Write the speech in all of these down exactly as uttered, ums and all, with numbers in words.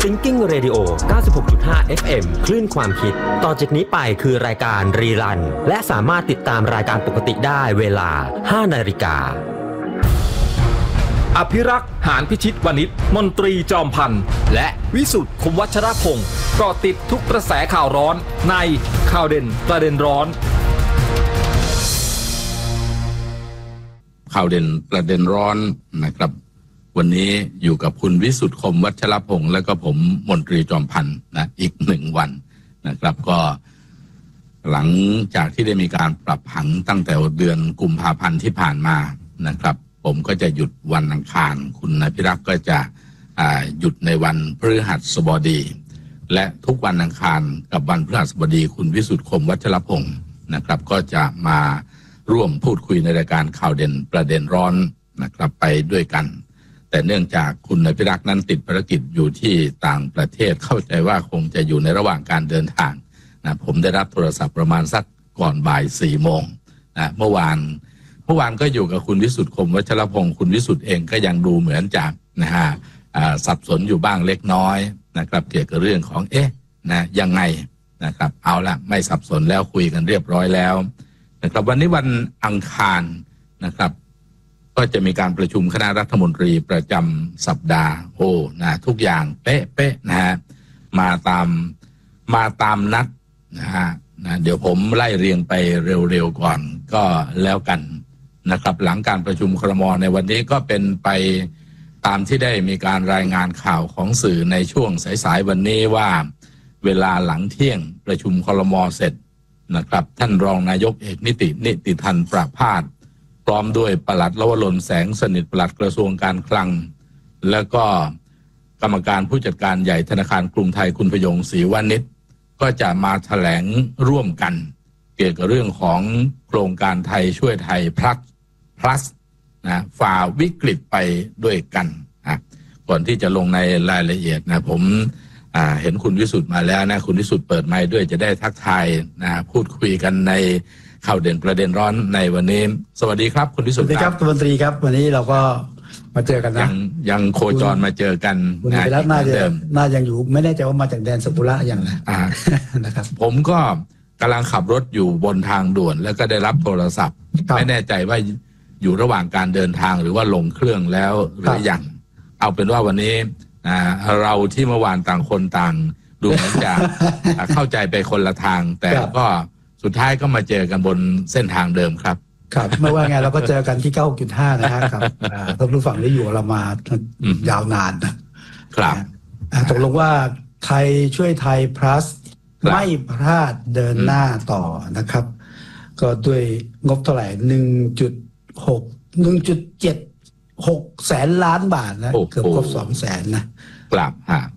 Thinking Radio เก้าสิบหกจุดห้า เอฟ เอ็ม คลื่นความคิดต่อจากนี้ไปคือรายการรีรันและสามารถติดตามรายการปกติได้เวลา ห้านาฬิกาอภิรักษ์หานพิชิตวณิชมนตรีจอมพันธ์และวิสุทธิ์คมวัชรพงศ์เกาะติดทุกกระแสข่าวร้อนในข่าวเด่นประเด็นร้อนข่าวเด่นประเด็นร้อนนะครับวันนี้อยู่กับคุณวิสุทธิ์คมวัชรพงศ์และก็ผมมนตรีจอมพันธ์นะอีกหนึ่งวันนะครับก็หลังจากที่ได้มีการปรับผังตั้งแต่เดือนกุมภาพันธ์ที่ผ่านมานะครับผมก็จะหยุดวันอังคารคุณอภิรักษ์ก็จะหยุดในวันพฤหัสบดีและทุกวันอังคารกับวันพฤหัสบดีคุณวิสุทธิ์คมวัชรพงศ์นะครับก็จะมาร่วมพูดคุยในรายการข่าวเด่นประเด็นร้อนนะครับไปด้วยกันแต่เนื่องจากคุณอภิรักษ์นั้นติดภารกิจอยู่ที่ต่างประเทศเข้าใจว่าคงจะอยู่ในระหว่างการเดินทางนะผมได้รับโทรศัพท์ประมาณสักก่อนบ่ายสี่โมงนะเมื่อวานเมื่อวานก็อยู่กับคุณวิสุทธิ์คมวัชรพงศ์คุณวิสุทธิ์เองก็ยังดูเหมือนจะนะฮะสับสนอยู่บ้างเล็กน้อยนะครับเกี่ยวกับเรื่องของเอ๊ะนะยังไงนะครับเอาละไม่สับสนแล้วคุยกันเรียบร้อยแล้วนะครับวันนี้วันอังคารนะครับก็จะมีการประชุมคณะรัฐมนตรีประจำสัปดาห์โอ้นะทุกอย่างเป๊ะเป๊ะนะฮะมาตามมาตามนัดนะฮะนะเดี๋ยวผมไล่เรียงไปเร็วๆก่อนก็แล้วกันนะครับหลังการประชุมครม.ในวันนี้ก็เป็นไปตามที่ได้มีการรายงานข่าวของสื่อในช่วงสายๆวันนี้ว่าเวลาหลังเที่ยงประชุมครม.เสร็จนะครับท่านรองนายกเอกนิตินิติธันประภาสพร้อมด้วยปลัดลวรนแสงสนิทปลัดกระทรวงการคลังแล้วก็กรรมการผู้จัดการใหญ่ธนาคารกรุงไทยคุณพยงศรีวณิชก็จะมาแถลงร่วมกันเกี่ยวกับเรื่องของโครงการไทยช่วยไทย plus plus นะฝ่าวิกฤตไปด้วยกันนะก่อนที่จะลงในรายละเอียดนะผมอ่าเห็นคุณวิสุทธิ์มาแล้วนะคุณวิสุทธิ์เปิดไมค์ด้วยจะได้ทักทายนะพูดคุยกันในข่าวเด่นประเด็นร้อนในวันนี้สวัสดีครับคุณวิสุทธิ์ครับคุณมนตรีครับวันนี้เราก็มาเจอกันนะยังยังโคจรมาเจอกันคุณอภิรักษ์น่าจะน่ายังอยู่ไม่แน่ใจว่ามาจากแดนสกุระอย่างไรนะครับผมก็กำลังขับรถอยู่บนทางด่วนแล้วก็ได้รับโทรศัพท์ไม่แน่ใจว่าอยู่ระหว่างการเดินทางหรือว่าลงเครื่องแล้วหรือยังเอาเป็นว่าวันนี้เราที่เมื่อวานต่างคนต่างดูเหมือนจะเข้าใจไปคนละทางแต่ก็สุดท้ายก็มาเจอกันบนเส้นทางเดิมครับครับไม่ว่าไงเราก็เจอกันที่ เก้าจุดห้า นะครับท่านผู้ฟังได้อยู่เรามายาวนานครับตกลงว่าไทยช่วยไทย plus ไม่พลาดเดินหน้าต่อนะครับก็ด้วยงบเท่าไหร่ หนึ่งจุดหก หนึ่งจุดเจ็ดหก แสนล้านบาทนะเกือบครบสองแสนนะครับฮะ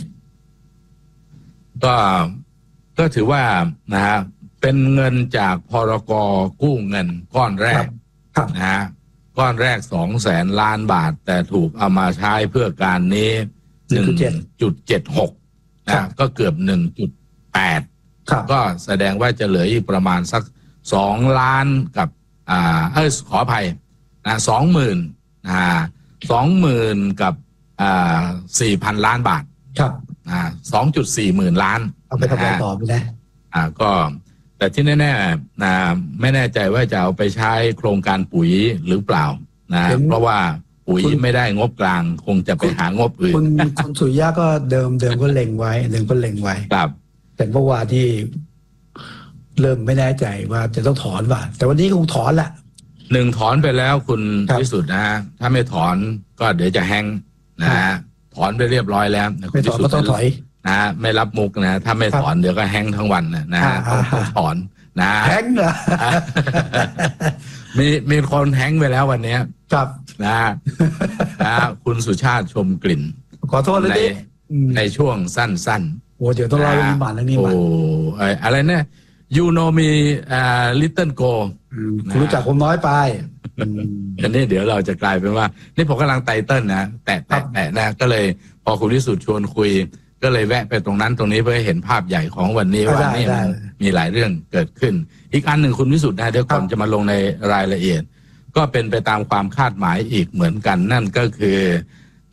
ก็ก็ถือว่านะฮะเป็นเงินจากพรก.กู้เงินก้อนแรกนะฮะก้อนแรกสองแสนล้านบาทแต่ถูกเอามาใช้เพื่อการนี้ หนึ่งจุดเจ็ดหก นะก็เกือบ หนึ่งจุดแปด ก็แสดงว่าจะเหลืออีกประมาณสักสองล้านกับอ่าเอ้ยขออภัยนะสองหมื่นอ่าสองหมื่นกับอ่าสี่พันล้านบาทครับอ่าสองจุดสี่หมื่นล้านเอาไปทำอะไรต่อไปนะอ่าก็แต่ที่แน่ๆนะไม่แน่ใจว่าจะเอาไปใช้โครงการปุ๋ยหรือเปล่านะเพราะว่าปุ๋ยไม่ได้งบกลางคงจะไปหางบอื่นคุณคุณสุริยะก็เดิมเดิมก็เล็งไว้เดิมก็เล็งไว้ครับแต่เมื่อวานที่เริ่มไม่แน่ใจว่าจะต้องถอนป่ะแต่วันนี้คงถอนแหละหนึ่งถอนไปแล้วคุณพิสุทธิ์นะฮะถ้าไม่ถอนก็เดี๋ยวจะแห้งนะฮะถอนไปเรียบร้อยแล้วไม่ถอนก็ต้องถอยนะไม่รับมุกนะถ้าไม่ถอนเดี๋ยวก็แห้งทั้งวันนะนะต้องถอนนะแห้งเหรอมีมีคนแห้งไปแล้ววันนี้ครับนะนะคุณสุชาติชมกลิ่นขอโทษเลยดิในช่วงสั้นๆโอ้เดี๋ยวต้องเล่าเรื่องนี้มาแล้วนี่มาโอ้อะไรเนี่ย you know me uh, little go คุณรู้จักผมน้อยไปอันนี้เดี๋ยวเราจะกลายเป็นว่านี่ผมกำลังไตเติ้ลนะแตะแตะแตะนะก็เลยพอคุณวิสุทธิ์ชวนคุยก็เลยแวะไปตรงนั้นตรงนี้เพื่อให้เห็นภาพใหญ่ของวันนี้ว่านี่มันมีหลายเรื่องเกิดขึ้นอีกอันหนึ่งคุณวิสุทธิ์นะเดี๋ยวก่อนจะมาลงในรายละเอียดก็เป็นไปตามความคาดหมายอีกเหมือนกันนั่นก็คือ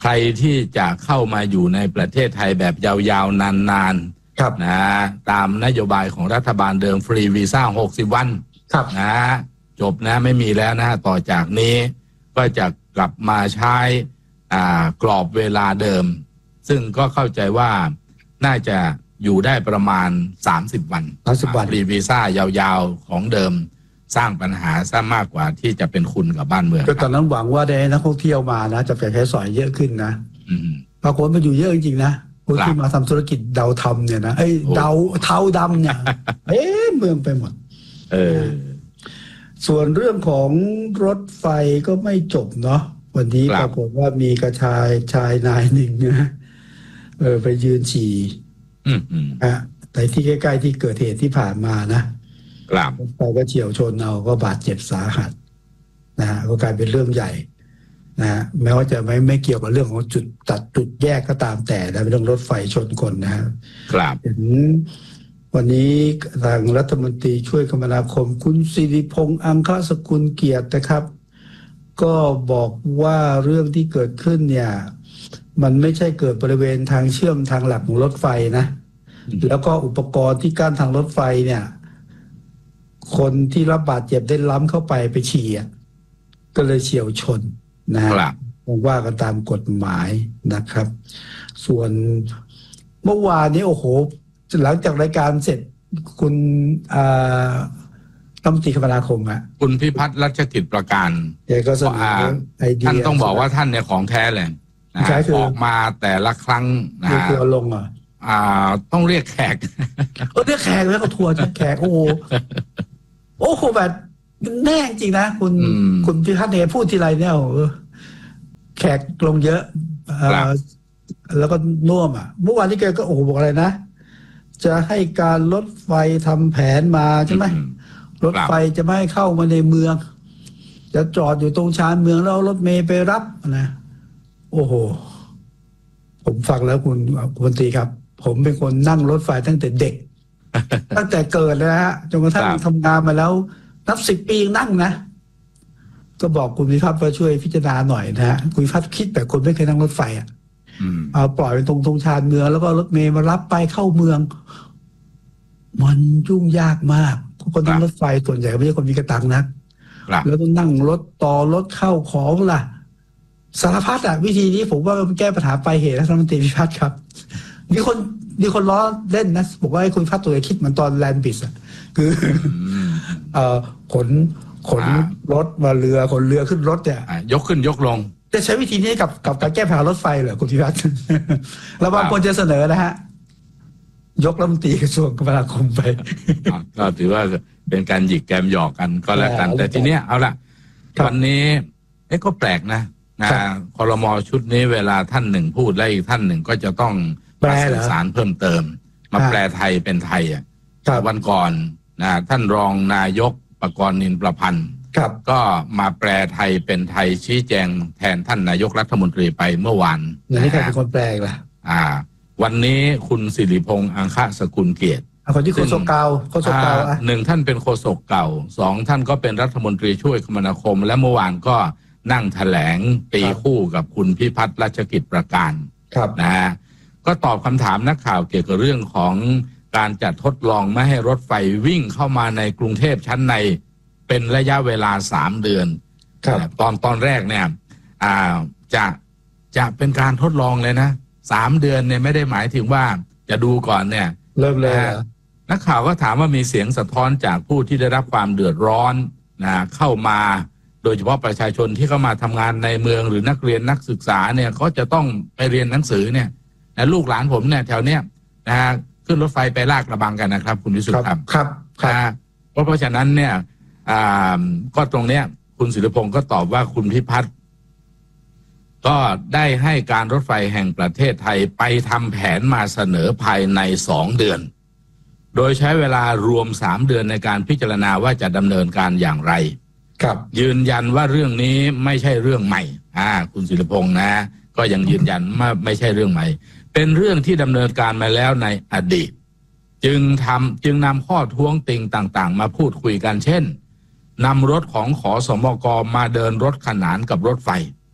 ใครที่จะเข้ามาอยู่ในประเทศไทยแบบยาวๆนานๆครับนะตามนโยบายของรัฐบาลเดิมฟรีวีซ่าหกสิบวันครับนะจบนะไม่มีแล้วนะต่อจากนี้ก็จะกลับมาใช้อ่ากรอบเวลาเดิมซึ่งก็เข้าใจว่าน่าจะอยู่ได้ประมาณสามสิบวันสามสิบวันฟรีวีซ่ายาวๆของเดิมสร้างปัญหาซะมากกว่าที่จะเป็นคุณกับบ้านเมืองก็ตอนนั้นหวังว่าได้นักท่องเที่ยวมานะจะไปใช้สอยเยอะขึ้นนะปรากฏมันอยู่เยอะจริงๆนะคนที่มาทำธุรกิจเดาทำเนี่ยนะไอ้เดาเทาดำเนี่ยเอ๊ะเมืองไปหมดเออส่วนเรื่องของรถไฟก็ไม่จบเนาะวันนี้ปรากฏว่ามีกระชายชายนายหนึ่งนะเออไปยืนฉี่อ่ะแต่ที่ใกล้ๆที่เกิดเหตุที่ผ่านมานะครับรถไฟก็เฉี่ยวชนเอาก็บาดเจ็บสาหัสนะฮะก็กลายเป็นเรื่องใหญ่นะฮะแม้ว่าจะไม่ไม่เกี่ยวกับเรื่องของจุดตัดจุดแยกก็ตามแต่แต่เป็นเรื่องรถไฟชนคนนะครับเห็นวันนี้ทางรัฐมนตรีช่วยคมนาคมคุณสิริพงษ์อังคสกุลเกียรตินะครับก็บอกว่าเรื่องที่เกิดขึ้นเนี่ยมันไม่ใช่เกิดบริเวณทางเชื่อมทางหลักของรถไฟนะแล้วก็อุปกรณ์ที่กั้นทางรถไฟเนี่ยคนที่รับบาดเจ็บได้ล้ำเข้าไปไปฉี่ก็เลยเฉี่ยวชนนะครับว่ากันตามกฎหมายนะครับส่วนเมื่อวานนี้โอ้โหหลังจากรายการเสร็จคุณรัฐมนตรีคมนาคมอ่ะคุณพิพัฒน์รัชกิจประการแกก็เสนอไอเดียท่านต้องบอกว่าท่านเนี่ยของแท้เลยนะออกมาแต่ละครั้งนะฮะทัวร์ลงอ่ะอ่าต้องเรียกแขกเออเรียกแขกแล้วก็ทัวร์แขกโอ้โหโอ้โหแบบแน่จริงนะคุณคุณพิพัฒน์เนี่ยพูดทีไรเนี่ยแขกลงเยอะแล้วก็น่วมอ่ะเมื่อวานนี้แกก็โอ้โหบอกอะไรนะจะให้การรถไฟทำแผนมาใช่ไหมรถไฟจะไม่ให้เข้ามาในเมืองจะจอดอยู่ตรงชานเมืองแล้วรถเมล์ไปรับนะโอ้โหผมฟังแล้วคุณคุณตีครับผมเป็นคนนั่งรถไฟตั้งแต่เด็ก ตั้งแต่เกิดเลยนะฮะจนกระทั่งทำงานมาแล้วนับสิบปีนั่งนะก็บอกคุณพิพัฒน์ว่าช่วยพิจารณาหน่อยนะฮะคุณพิพัฒน์คิดแบบคนไม่เคยนั่งรถไฟอ่ะเอาปล่อยไปตรงตรงชานเมืองแล้วก็รถเมล์มารับไปเข้าเมืองมันยุ่งยากมากคนนั่งรถไฟส่วนใหญ่ไม่ใช่คนมีกระตังนะแล้วต้องนั่งรถต่อรถเข้าของล่ะสารพัดอ่ะวิธีนี้ผมว่ามันแก้ปัญหาปลายเหตุรัฐมนตรีพิพัฒน์ครับมีคนมีคนล้อเล่นนะบอกว่าให้คุณพิพัฒน์ตัวคิดเหมือนตอนแลนด์บิสอ่ะคือเอ่อขนขนรถมาเรือขนเรือขึ้นรถเนี่ยยกขึ้นยกลงจะใช้วิธีนี้กับกับการแก้ปัญหารถไฟเหรอคุณพิพัฒน์แล้วบางคนจะเสนอนะฮะยกรัฐมนตรีกระทรวงคมนาคมไปก็ถือว่าเป็นการหยิกแกมหยอกกันก็แล้วกันแต่ทีเนี้ยเอาล่ะวันนี้เอ๊ะก็แปลกนะนะครม.ชุดนี้เวลาท่านหนึ่งพูดแล้วอีกท่านหนึ่งก็จะต้องมาสื่อสารเพิ่มเติมมาแปลไทยเป็นไทยอ่ะวันก่อนนะท่านรองนายกปกรณ์นินประพันธ์ก็มาแปลไทยเป็นไทยชี้แจงแทนท่านนายกรัฐมนตรีไปเมื่อวานนี่ใครเป็นคนแปลล่ะอ่าวันนี้คุณสิริพงษ์อังคสกุลเกียรติคนที่โฆษกเก่าโฆษกเก่าหนึ่งท่านเป็นโฆษกเก่าสองท่านก็เป็นรัฐมนตรีช่วยคมนาคมและเมื่อวานก็นั่งแถลงตีคู่กับคุณพิพัฒน์รัชกิจประการนะฮะก็ตอบคำถามนักข่าวเกี่ยวกับเรื่องของการจัดทดลองไม่ให้รถไฟวิ่งเข้ามาในกรุงเทพชั้นในเป็นระยะเวลาสามเดือนตอนตอนแรกเนี่ยอ่าจะจะเป็นการทดลองเลยนะสามเดือนเนี่ยไม่ได้หมายถึงว่าจะดูก่อนเนี่ยเริ่มเลยนักข่าวก็ถามว่ามีเสียงสะท้อนจากผู้ที่ได้รับความเดือดร้อนนะเข้ามาโดยเฉพาะประชาชนที่เข้ามาทำงานในเมืองหรือนักเรียนนักศึกษาเนี่ยเขาจะต้องไปเรียนหนังสือเนี่ยนะลูกหลานผมเนี่ยแถวเนี้ยนะฮะขึ้นรถไฟไปลาดกระบังกันนะครับคุณวิสุทธิ์ครับครับครับเพราะเพราะฉะนั้นเนี่ยอ่าก็ตรงเนี้ยคุณศิริพงศ์ก็ตอบว่าคุณพิพัฒน์ก็ได้ให้การรถไฟแห่งประเทศไทยไปทำแผนมาเสนอภายในสองเดือนโดยใช้เวลารวมสามเดือนในการพิจารณาว่าจะดำเนินการอย่างไรครับยืนยันว่าเรื่องนี้ไม่ใช่เรื่องใหม่อ่าคุณศิริพงษ์นะก็ยังยืนยันว่าไม่ใช่เรื่องใหม่เป็นเรื่องที่ดำเนินการมาแล้วในอดีตจึงทำจึงนำข้อท้วงติงต่างๆมาพูดคุยกันเช่นนำรถของขสมกมาเดินรถขนานกับรถไฟ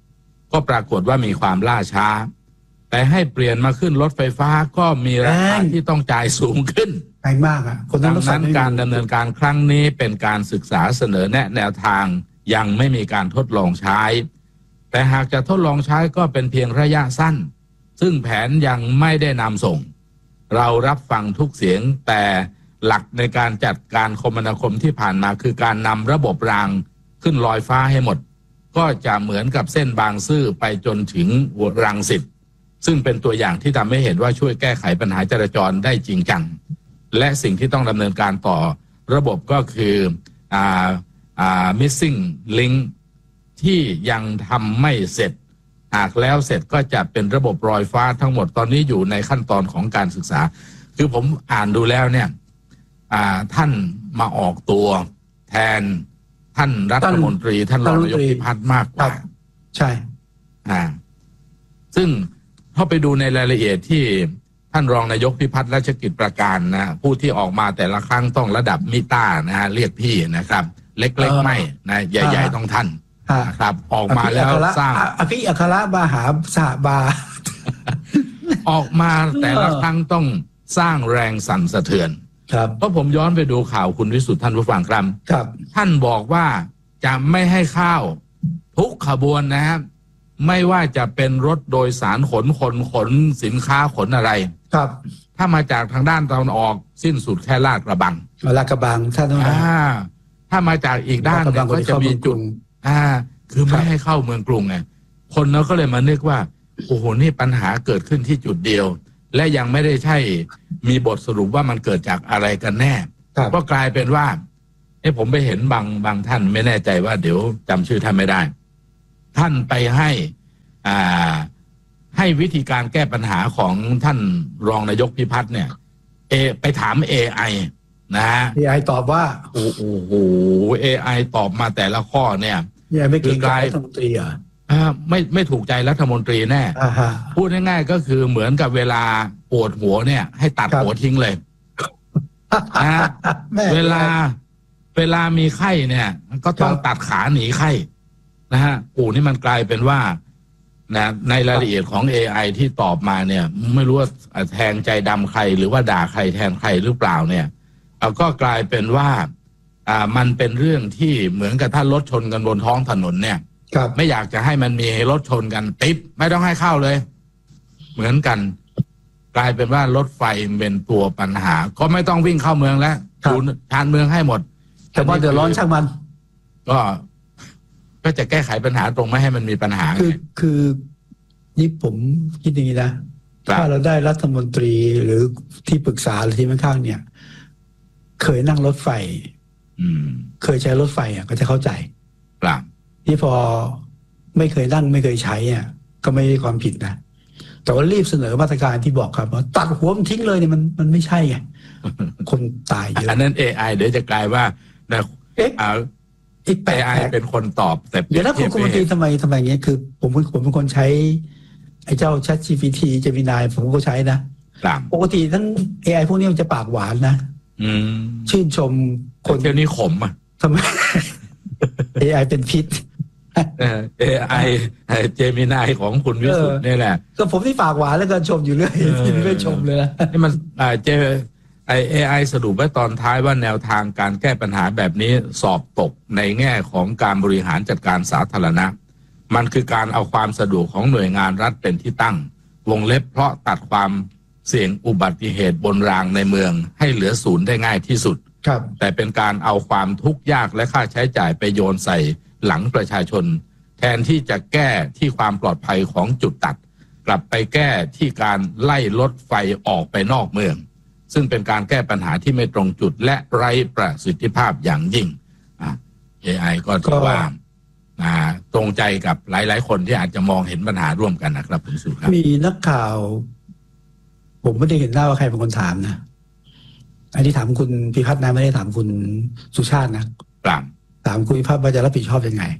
ก็ปรากฏว่ามีความล่าช้าแต่ให้เปลี่ยนมาขึ้นรถไฟฟ้าก็มีราคาที่ต้องจ่ายสูงขึ้นแพงมากอ่ะคนดังนั้นการดำเนินการครั้งนี้เป็นการศึกษาเสนอแนะแนวทางยังไม่มีการทดลองใช้แต่หากจะทดลองใช้ก็เป็นเพียงระยะสั้นซึ่งแผนยังไม่ได้นำส่งเรารับฟังทุกเสียงแต่หลักในการจัดการคมนาคมที่ผ่านมาคือการนำระบบรางขึ้นลอยฟ้าให้หมดก็จะเหมือนกับเส้นบางซื่อไปจนถึงรังสิตซึ่งเป็นตัวอย่างที่ทำให้เห็นว่าช่วยแก้ไขปัญหาจราจรได้จริงจังและสิ่งที่ต้องดำเนินการต่อระบบก็คืออ่าอ่า missing link ที่ยังทำไม่เสร็จหากแล้วเสร็จก็จะเป็นระบบลอยฟ้าทั้งหมดตอนนี้อยู่ในขั้นตอนของการศึกษาคือผมอ่านดูแล้วเนี่ยท่านมาออกตัวแทนท่านรัฐมนตรีท่านรองนายกพิพัฒน์มากกว่าใช่อ่าซึ่งเข้าไปดูในรายละเอียดที่ท่านรองนายกพิพัฒน์ราชกิจประการนะผู้ที่ออกมาแต่ละครั้งต้องระดับมิต้านะฮะเรียกพี่นะครับเล็กๆไม่นะใหญ่ๆต้องท่านครับออกมาแล้วสร้างอภิอัครมหาสหบาออกมาแต่ละครั้งต้องสร้างแรงสั่นสะเทือนครับเพราะผมย้อนไปดูข่าวคุณวิสุทธิ์ท่านผู้ฟังครับครับท่านบอกว่าจะไม่ให้ข้าวทุกขบวนนะครับไม่ว่าจะเป็นรถโดยสารขนคนขนสินค้าขนอะไรครับถ้ามาจากทางด้านตะวันออกสิ้นสุดแค่ลาดกระบังลาดกระบังท่านอ่าถ้ามาจากอีกด้านก็จะมีจุดอ่าคือไม่ให้เข้าเมืองกรุงไงคนเราก็เลยมานึกว่าโอ้โหนี่ปัญหาเกิดขึ้นที่จุดเดียวและยังไม่ได้ใช่มีบทสรุปว่ามันเกิดจากอะไรกันแน่ก็กลายเป็นว่าไอ้ผมไปเห็นบางบางท่านไม่แน่ใจว่าเดี๋ยวจำชื่อท่านไม่ได้ท่านไปให้อ่าให้วิธีการแก้ปัญหาของท่านรองนายกพิพัฒน์เนี่ยเอไปถาม เอ ไอ นะฮะเอ ไอ ตอบว่าโอ้โห เอ ไอ ตอบมาแต่ละข้อเนี่ยไม่เก่งใจรัฐมนตรีอ่ะไม่ไม่ถูกใจรัฐมนตรีแน่พูดง่ายๆก็คือเหมือนกับเวลาปวดหัวเนี่ยให้ตัดหัวทิ้งเลยนะเวลาเวลามีไข้เนี่ยก็ต้องตัดขาหนีไข้นะฮะโอ้นี่มันกลายเป็นว่านะในรายละเอียดของ เอ ไอ ที่ตอบมาเนี่ยไม่รู้ว่าแทงใจดำใครหรือว่าด่าใครแทนใครหรือเปล่าเนี่ยก็กลายเป็นว่าอ่ามันเป็นเรื่องที่เหมือนกับถ้ารถชนกันบนท้องถนนเนี่ยไม่อยากจะให้มันมีรถชนกันติดไม่ต้องให้เข้าเลยเหมือนกันกลายเป็นว่ารถไฟเป็นตัวปัญหาก็ไม่ต้องวิ่งเข้าเมืองแล้วชานเมืองให้หมดแต่ว่าเดือดร้อนช่างมันก็ก็จะแก้ไขปัญหาตรงไม่ให้มันมีปัญหาคือคือนี่ผมคิดอย่างนี้นะถ้าเราได้รัฐมนตรีหรือที่ปรึกษาหรือที่ข้างๆเนี่ยเคยนั่งรถไฟเคยใช้รถไฟอ่ะก็จะเข้าใจครับที่พอไม่เคยนั่งไม่เคยใช้อ่ะก็ไม่ได้ความผิดนะแต่ว่ารีบเสนอมาตรการที่บอกครับว่าตัดหัวมันทิ้งเลยเนี่ยมันมันไม่ใช่ไงคนตายเยอะอันนั้น เอ ไอ เดี๋ยวจะกลายว่านะเอ๊ะเอ ไอ เป็นคนตอบแต่เดี๋ยวนะคุณคุณตีทำไมทำไมอย่างเงี้ยคือผมผมเป็นคนใช้ไอ้เจ้า Chat จี พี ที Gemini ผมก็ใช้นะปกติทั้ง เอ ไอ พวกนี้มันจะปากหวานนะชื่นชมคนเที่ยวนี้ขมอ่ะทำไม เอ ไอ เป็นพิษเอ ไอ เจมินายของคุณวิสุทธิ์นี่แหละก็ผมที่ปากหวานแล้วก็ชมอยู่เรื่อยไม่ได้ชมเลยนะนี่มันเจไอเอไอสรุปไว้ตอนท้ายว่าแนวทางการแก้ปัญหาแบบนี้สอบตกในแง่ของการบริหารจัดการสาธารณะมันคือการเอาความสะดวกของหน่วยงานรัฐเป็นที่ตั้งวงเล็บเพราะตัดความเสี่ยงอุบัติเหตุบนรางในเมืองให้เหลือศูนย์ได้ง่ายที่สุดแต่เป็นการเอาความทุกข์ยากและค่าใช้จ่ายไปโยนใส่หลังประชาชนแทนที่จะแก้ที่ความปลอดภัยของจุดตัดกลับไปแก้ที่การไล่รถไฟออกไปนอกเมืองซึ่งเป็นการแก้ปัญหาที่ไม่ตรงจุดและไร้ประสิทธิภาพอย่างยิ่ง เอ ไอ ก็ถือว่าตรงใจกับหลายๆคนที่อาจจะมองเห็นปัญหาร่วมกันนะครับคุณสุครับมีนักข่าวผมไม่ได้เห็นหน้าว่าใครเป็นคนถามนะอันนี้ถามคุณพิพัฒน์นะไม่ได้ถามคุณสุชาตินะครับถามคุณพิพัฒน์ว่าจะรับผิดชอบยังไง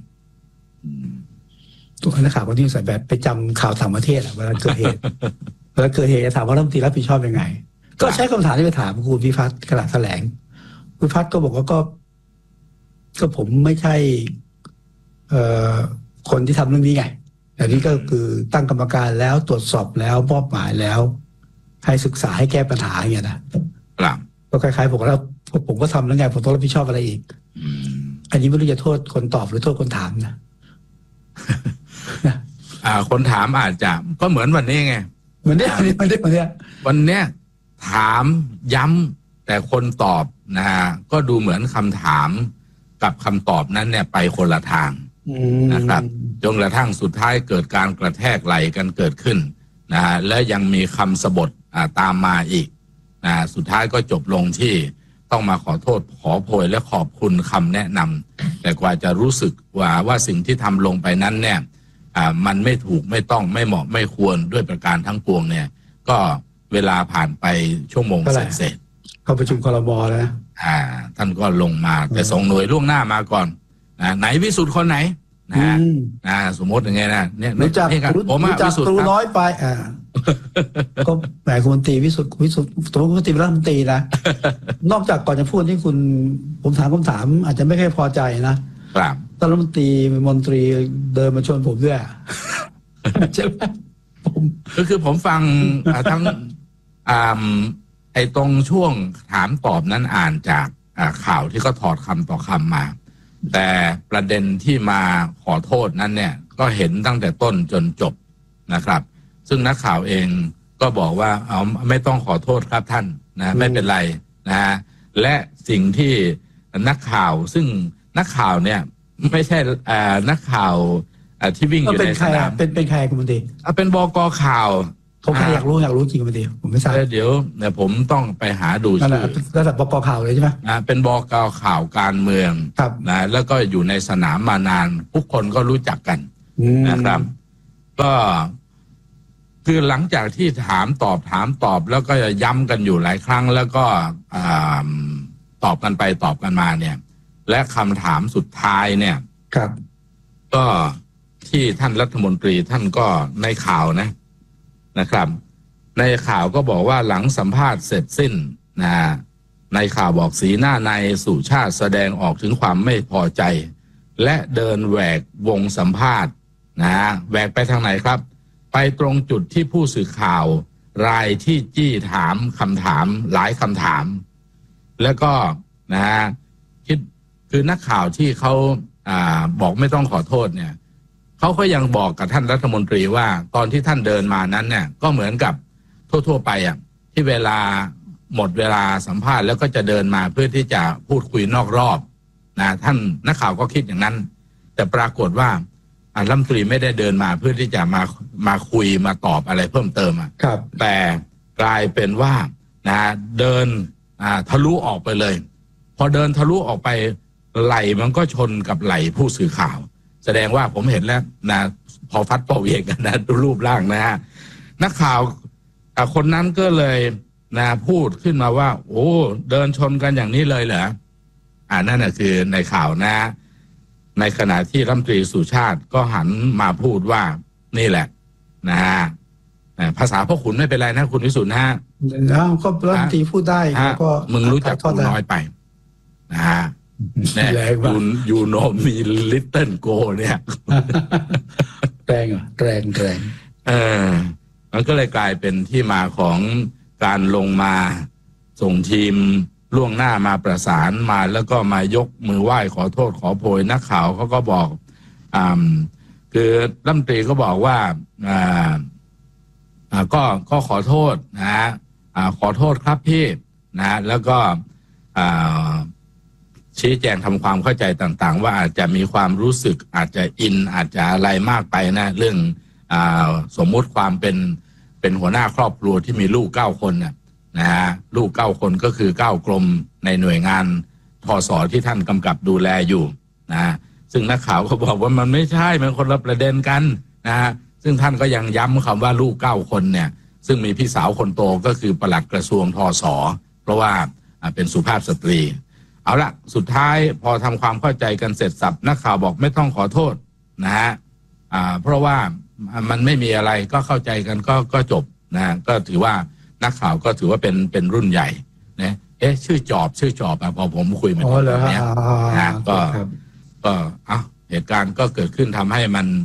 ตัวนักข่าวคนที่ใส่แบบไปจำข่าวต่างประเทศเวลาเกิดเหตุเวลาเกิดเหตุถามว่ารัฐมนตรีรับผิดชอบยังไงก็ใช้คำถามที่ไปถามคุณพิพัฒน์ขณะแถลงคุณพิพัฒน์ก็บอกว่าก็ก็ผมไม่ใช่เอ่อคนที่ทำเรื่องนี้ไงอันนี้ก็คือตั้งกรรมการแล้วตรวจสอบแล้วมอบหมายแล้ว ให้ศึกษาให้แก้ปัญหาอย่างเงี้ยนะครับก็คล้ายๆผมแล้วผมก็ทำแล้วไงผมต้องรับผิดชอบอะไรอีกอันนี้ไม่รู้จะโทษคนตอบหรือโทษคนถามนะอ่าคนถามอาจจะก็เหมือนวันนี้ไงเหมือนเนี้ยวันนี้วันนี้วันนี้วันเนี้ยถามย้ำแต่คนตอบนะฮะก็ดูเหมือนคำถามกับคำตอบนั้นเนี่ยไปคนละทางนะครับจนกระทั่งสุดท้ายเกิดการกระแทกไหลกันเกิดขึ้นนะฮะและยังมีคำสบทตามมาอีกนะสุดท้ายก็จบลงที่ต้องมาขอโทษขอโพยและขอบคุณคำแนะนำแต่กว่าจะรู้สึกว่าว่าสิ่งที่ทำลงไปนั้นเนี่ยอ่ามันไม่ถูกไม่ต้องไม่เหมาะไม่ควรด้วยประการทั้งปวงเนี่ยก็เวลาผ่านไปชั่วโมงเศษๆเข้าประชุมครม.นะอ่าท่านก็ลงมาแต่ส่งหน่วยล่วงหน้ามาก่อนนะไหนวิสุทธ์คนไหนนะนะสมมติอย่างไงนะเนี่ยรู้จักผมรู้จักตัวน้อยไปอ่าก็แหมคุณตีวิสุทธ์วิสุทธ์ตัวคุณตีรัฐมนตรีนะนอกจากก่อนจะพูดที่คุณผมถามคำถามอาจจะไม่ค่อยพอใจนะครับรัฐมนตรีมนตรีเดินมาชวนผมด้วยใช่ไหมผมก็คือผมฟังทั้งอ่าไอ้ตรงช่วงถามตอบนั้นอ่านจากข่าวที่เขาถอดคำต่อคำมาแต่ประเด็นที่มาขอโทษนั้นเนี่ยก็เห็นตั้งแต่ต้นจนจบนะครับซึ่งนักข่าวเองก็บอกว่าเอาไม่ต้องขอโทษครับท่านนะไม่เป็นไรนะฮะและสิ่งที่นักข่าวซึ่งนักข่าวเนี่ยไม่ใช่นักข่าวที่วิ่งอยู่ในสนามเป็นเป็นใครคุณมนตรีเป็นบก.ข่าวผมใครอยากรู้อยากรู้จริงคุณมนตรีผมไม่ทราบเดี๋ยวเนี่ยผมต้องไปหาดูชื่อระดับบก.ข่าวเลยใช่ไหมอ่าเป็นบก.ข่าวการเมืองนะแล้วก็อยู่ในสนามมานานทุกคนก็รู้จักกันนะครับก็คือหลังจากที่ถามตอบถามตอบแล้วก็ย้ำกันอยู่หลายครั้งแล้วก็ตอบกันไปตอบกันมาเนี่ยและคำถามสุดท้ายเนี่ยครับก็ที่ท่านรัฐมนตรีท่านก็ในข่าวนะนะครับในข่าวก็บอกว่าหลังสัมภาษณ์เสร็จสิ้นนะในข่าวบอกสีหน้านายสุชาติแสดงออกถึงความไม่พอใจและเดินแหวกวงสัมภาษณ์นะแหวกไปทางไหนครับไปตรงจุดที่ผู้สื่อข่าวรายที่จี้ถามคำถามหลายคำถามแล้วก็นะฮะคิดคือนักข่าวที่เขาอ่าบอกไม่ต้องขอโทษเนี่ยเขาก็ยังบอกกับท่านรัฐมนตรีว่าตอนที่ท่านเดินมานั้นเนี่ยก็เหมือนกับทั่วๆไปอ่ะที่เวลาหมดเวลาสัมภาษณ์แล้วก็จะเดินมาเพื่อที่จะพูดคุยนอกรอบนะท่านนักข่าวก็คิดอย่างนั้นแต่ปรากฏว่ารัฐมนตรีไม่ได้เดินมาเพื่อที่จะมามาคุยมาตอบอะไรเพิ่มเติมอ่ะแต่กลายเป็นว่านะเดินอ่าทะลุออกไปเลยพอเดินทะลุออกไปไหลมันก็ชนกับไหลผู้สื่อข่าวแสดงว่าผมเห็นแล้วนะพอฟัดพอเวียงกันนะรูปร่างนะฮะนักข่าวคนนั้นก็เลยนะพูดขึ้นมาว่าโอ้เดินชนกันอย่างนี้เลยเหรออ่านั่นน่ะคือในข่าวนะในขณะที่รัฐมนตรีสุชาติก็หันมาพูดว่านี่แหละนะฮะภาษาพ่อขุนไม่เป็นไรนะคุณวิสุทธ์นะฮะแล้วก็รัฐมนตรีพูดได้ก็มึงรู้จักกูน้อยไปนะฮะเนี่ยยูยูโนมีลิตเติ้ลโกเนี่ยแรงอ่ะแรงแรงเออมันก็เลยกลายเป็นที่มาของการลงมาส่งทีมล่วงหน้ามาประสานมาแล้วก็มายกมือไหว้ขอโทษขอโพยนักข่าวเขาก็บอกอ่าคือรัฐมนตรีก็บอกว่าอ่าอ่าก็ก็ขอโทษนะฮะอ่าขอโทษครับพี่นะแล้วก็อ่าชี้แจงทำความเข้าใจต่างๆว่าอาจจะมีความรู้สึกอาจจะอินอาจจะอะไรมากไปนะเรื่องอ่าสมมุติความเป็นเป็นหัวหน้าครอบครัวที่มีลูกเก้าคนนะนะฮะลูกเก้าคนก็คือเก้ากรมในหน่วยงานทส.ที่ท่านกำกับดูแลอยู่นะซึ่งนักข่าวก็บอกว่ามันไม่ใช่มันคนละประเด็นกันนะฮะซึ่งท่านก็ยังย้ำคำว่าลูกเก้าคนเนี่ยซึ่งมีพี่สาวคนโตก็คือปลัดกระทรวงทส.เพราะว่าเป็นสุภาพสตรีเอาละสุดท้ายพอทำความเข้าใจกันเสร็จสับนักข่าวบอกไม่ต้องขอโทษนะฮะอ่าเพราะว่ามันไม่มีอะไรก็เข้าใจกันก็ก็จบนะก็ถือว่านักข่าวก็ถือว่าเป็นเป็นรุ่นใหญ่นะเอ๊ะชื่อจอบชื่อจอบอ่ะพอผมคุยมาตรงนี้นะก็ก็อ่ะเหตุการณ์ก็เกิดขึ้นทำให้มัน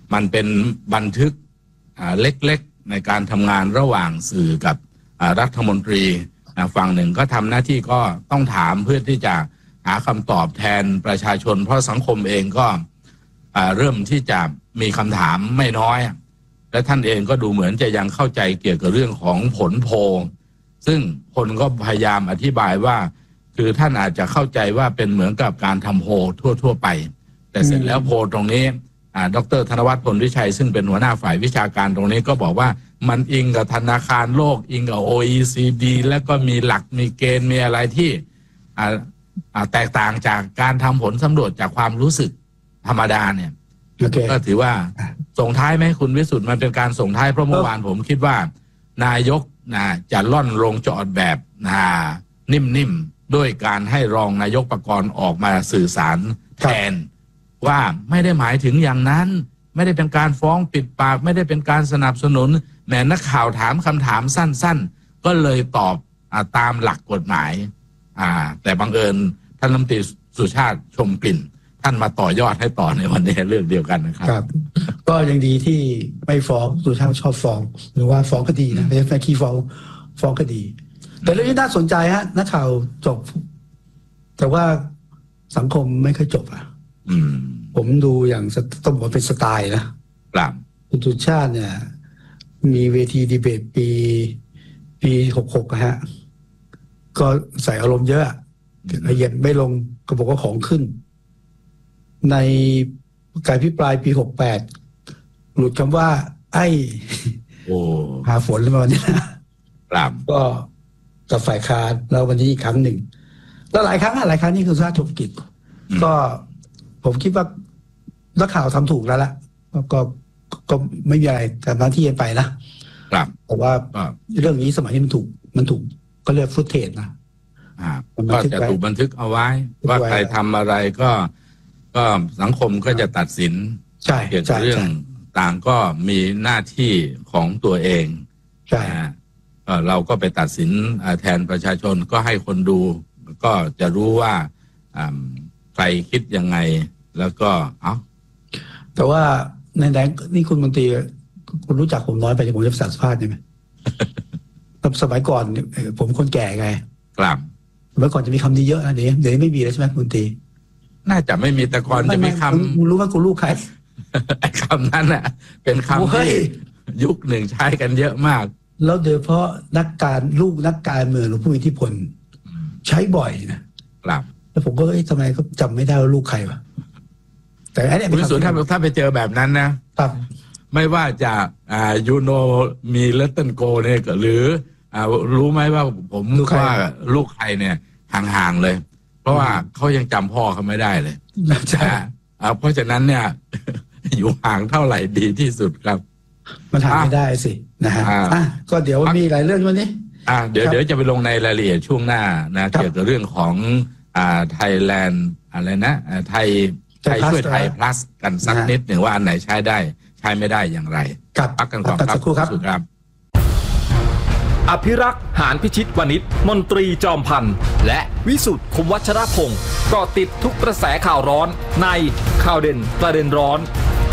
มันเป็นบันทึกเล็กๆในการทำงานระหว่างสื่อกับรัฐมนตรีฝั่งหนึ่งก็ทำหน้าที่ก็ต้องถามเพื่อที่จะหาคำตอบแทนประชาชนเพราะสังคมเองก็เริ่มที่จะมีคำถามไม่น้อยและท่านเองก็ดูเหมือนจะยังเข้าใจเกี่ยวกับเรื่องของผลโพลซึ่งคนก็พยายามอธิบายว่าคือท่านอาจจะเข้าใจว่าเป็นเหมือนกับการทำโพลทั่วๆไปแต่เสร็จแล้วโพลตรงนี้ดร.ธนวัฒน์ พลวิชัยซึ่งเป็นหัวหน้าฝ่ายวิชาการตรงนี้ก็บอกว่ามันอิงกับธนาคารโลกอิงกับ โอ อี ซี ดี แล้วก็มีหลักมีเกณฑ์มีอะไรที่แตกต่างจากการทำผลสำรวจจากความรู้สึกธรรมดาเนี่ย okay. ก็ถือว่าส่งท้ายไหมคุณวิสุทธิ์มันเป็นการส่งท้ายเพราะเมื่อวานผมคิดว่านายกนะจะล่อนลงจอดแบบนะนิ่มๆด้วยการให้รองนายกปกรณ์ออกมาสื่อสารแทนว่าไม่ได้หมายถึงอย่างนั้นไม่ได้เป็นการฟ้องปิดปากไม่ได้เป็นการสนับสนุนแม้นักข่าวถามคำถามสั้นๆก็เลยตอบอตามหลักกฎหมายอ่าแต่บังเอิญท่านรัฐมนตรีสุชาติชมกลิ่นท่านมาต่อยอดให้ต่อในวันนี้เรื่องเดียวกันนะครับครับก็ยังดีที่ไม่ฟ้องสุชาติชอบฟ้องหรือว่าฟ้องคดีนะไม่ใช่ขี้ฟ้องฟ้องคดีแต่เรื่องนี้น่าสนใจฮะนักข่าวจบแต่ว่าสังคมไม่เคยจบอ่ะผมดูอย่างต้องบอกเป็นสไตล์นะครับคุณสุชาติเนี่ยมีเวทีดีเบตปีปีหกหกฮะก็ใส่อารมณ์เยอะละเอียดไม่ลงก็บอกว่าของขึ้นในการพิปรายปีหกแปดหลุดคำว่าไอ้หาฝนแล้ววันนี้นะครับก็กับฝ่ายค้านแล้ววันนี้อีกครั้งหนึ่งแล้วหลายครั้งหลายครั้งนี่คือสุชาติชมกลิ่นก็ผมคิดว่านักข่าวทำถูกแล้วล่ะก็ก็ไม่มีอะไรแต่หน้าที่ไปนะครับแต่ว่าเรื่องนี้สมัยนี้มันถูกมันถูกก็เรียกฟุตเทจนะก็จะถูกบันทึกเอาไว้ว่าใครทำอะไรก็ก็สังคมก็จะตัดสินเกี่ยวกับเรื่องต่างก็มีหน้าที่ของตัวเองใช่เราก็ไปตัดสินแทนประชาชนก็ให้คนดูก็จะรู้ว่าใครคิดยังไงแล้วก็เอ้าแต่ว่าในแดงนี่คุณมนตรีคุณรู้จักผมน้อยไปผมจะสัมภาษณ์ใช่ไหมสมัยก่อนผมคนแก่ไงครับเมื่อก่อนจะมีคำนี้เยอะนะเดี๋ยวเดี๋ยวไม่มีแล้วใช่ไหมคุณตีน่าจะไม่มีแต่ก่อนจะมีคำรู้ว่ากูลูกใครคำนั้นอ่ะเป็นคำที่ยุคหนึ่งใช้กันเยอะมากแล้วโดยเฉพาะนักการลูกนักการเมืองหรือผู้มีอิทธิพลใช้บ่อยนะครับแล้วผมก็เอ้ยทำไมก็จำไม่ได้ว่าลูกใครวะแต่ไอ้เนี่ยคุณสุนทรถ้าไปเจอแบบนั้นนะครับไม่ว่าจะอ่ายูโนมีเลตเติ้ลโกเนี่ยหรืออ่ารู้ไหมว่าผมว่าลูกใครเนี่ยห่างๆเลยเพราะว่าเขายังจำพ่อเขาไม่ได้เลยใช่เพราะฉะนั้นเนี่ยอยู่ห่างเท่าไหร่ดีที่สุดครับมันห่างไม่ได้สินะฮะก็เดี๋ยวมีหลายเรื่องวันนี้อ่าเดี๋ยวเดี๋ยวจะไปลงในรายละเอียดช่วงหน้านะเกี่ยวกับเรื่องของอ่าไทยแลนด์อะไรนะไทยไทยช่วยไทย plus กันสักนิดหนึ่งว่าอันไหนใช้ได้ใช้ไม่ได้อย่างไรพักกันก่อนครับครับอภิรักษ์หานพิชิตวณิชมนตรีจอมพันธ์และวิสุทธิ์คมวัชรพงศ์ก็ติดทุกกระแสข่าวร้อนในข่าวเด่นประเด็นร้อน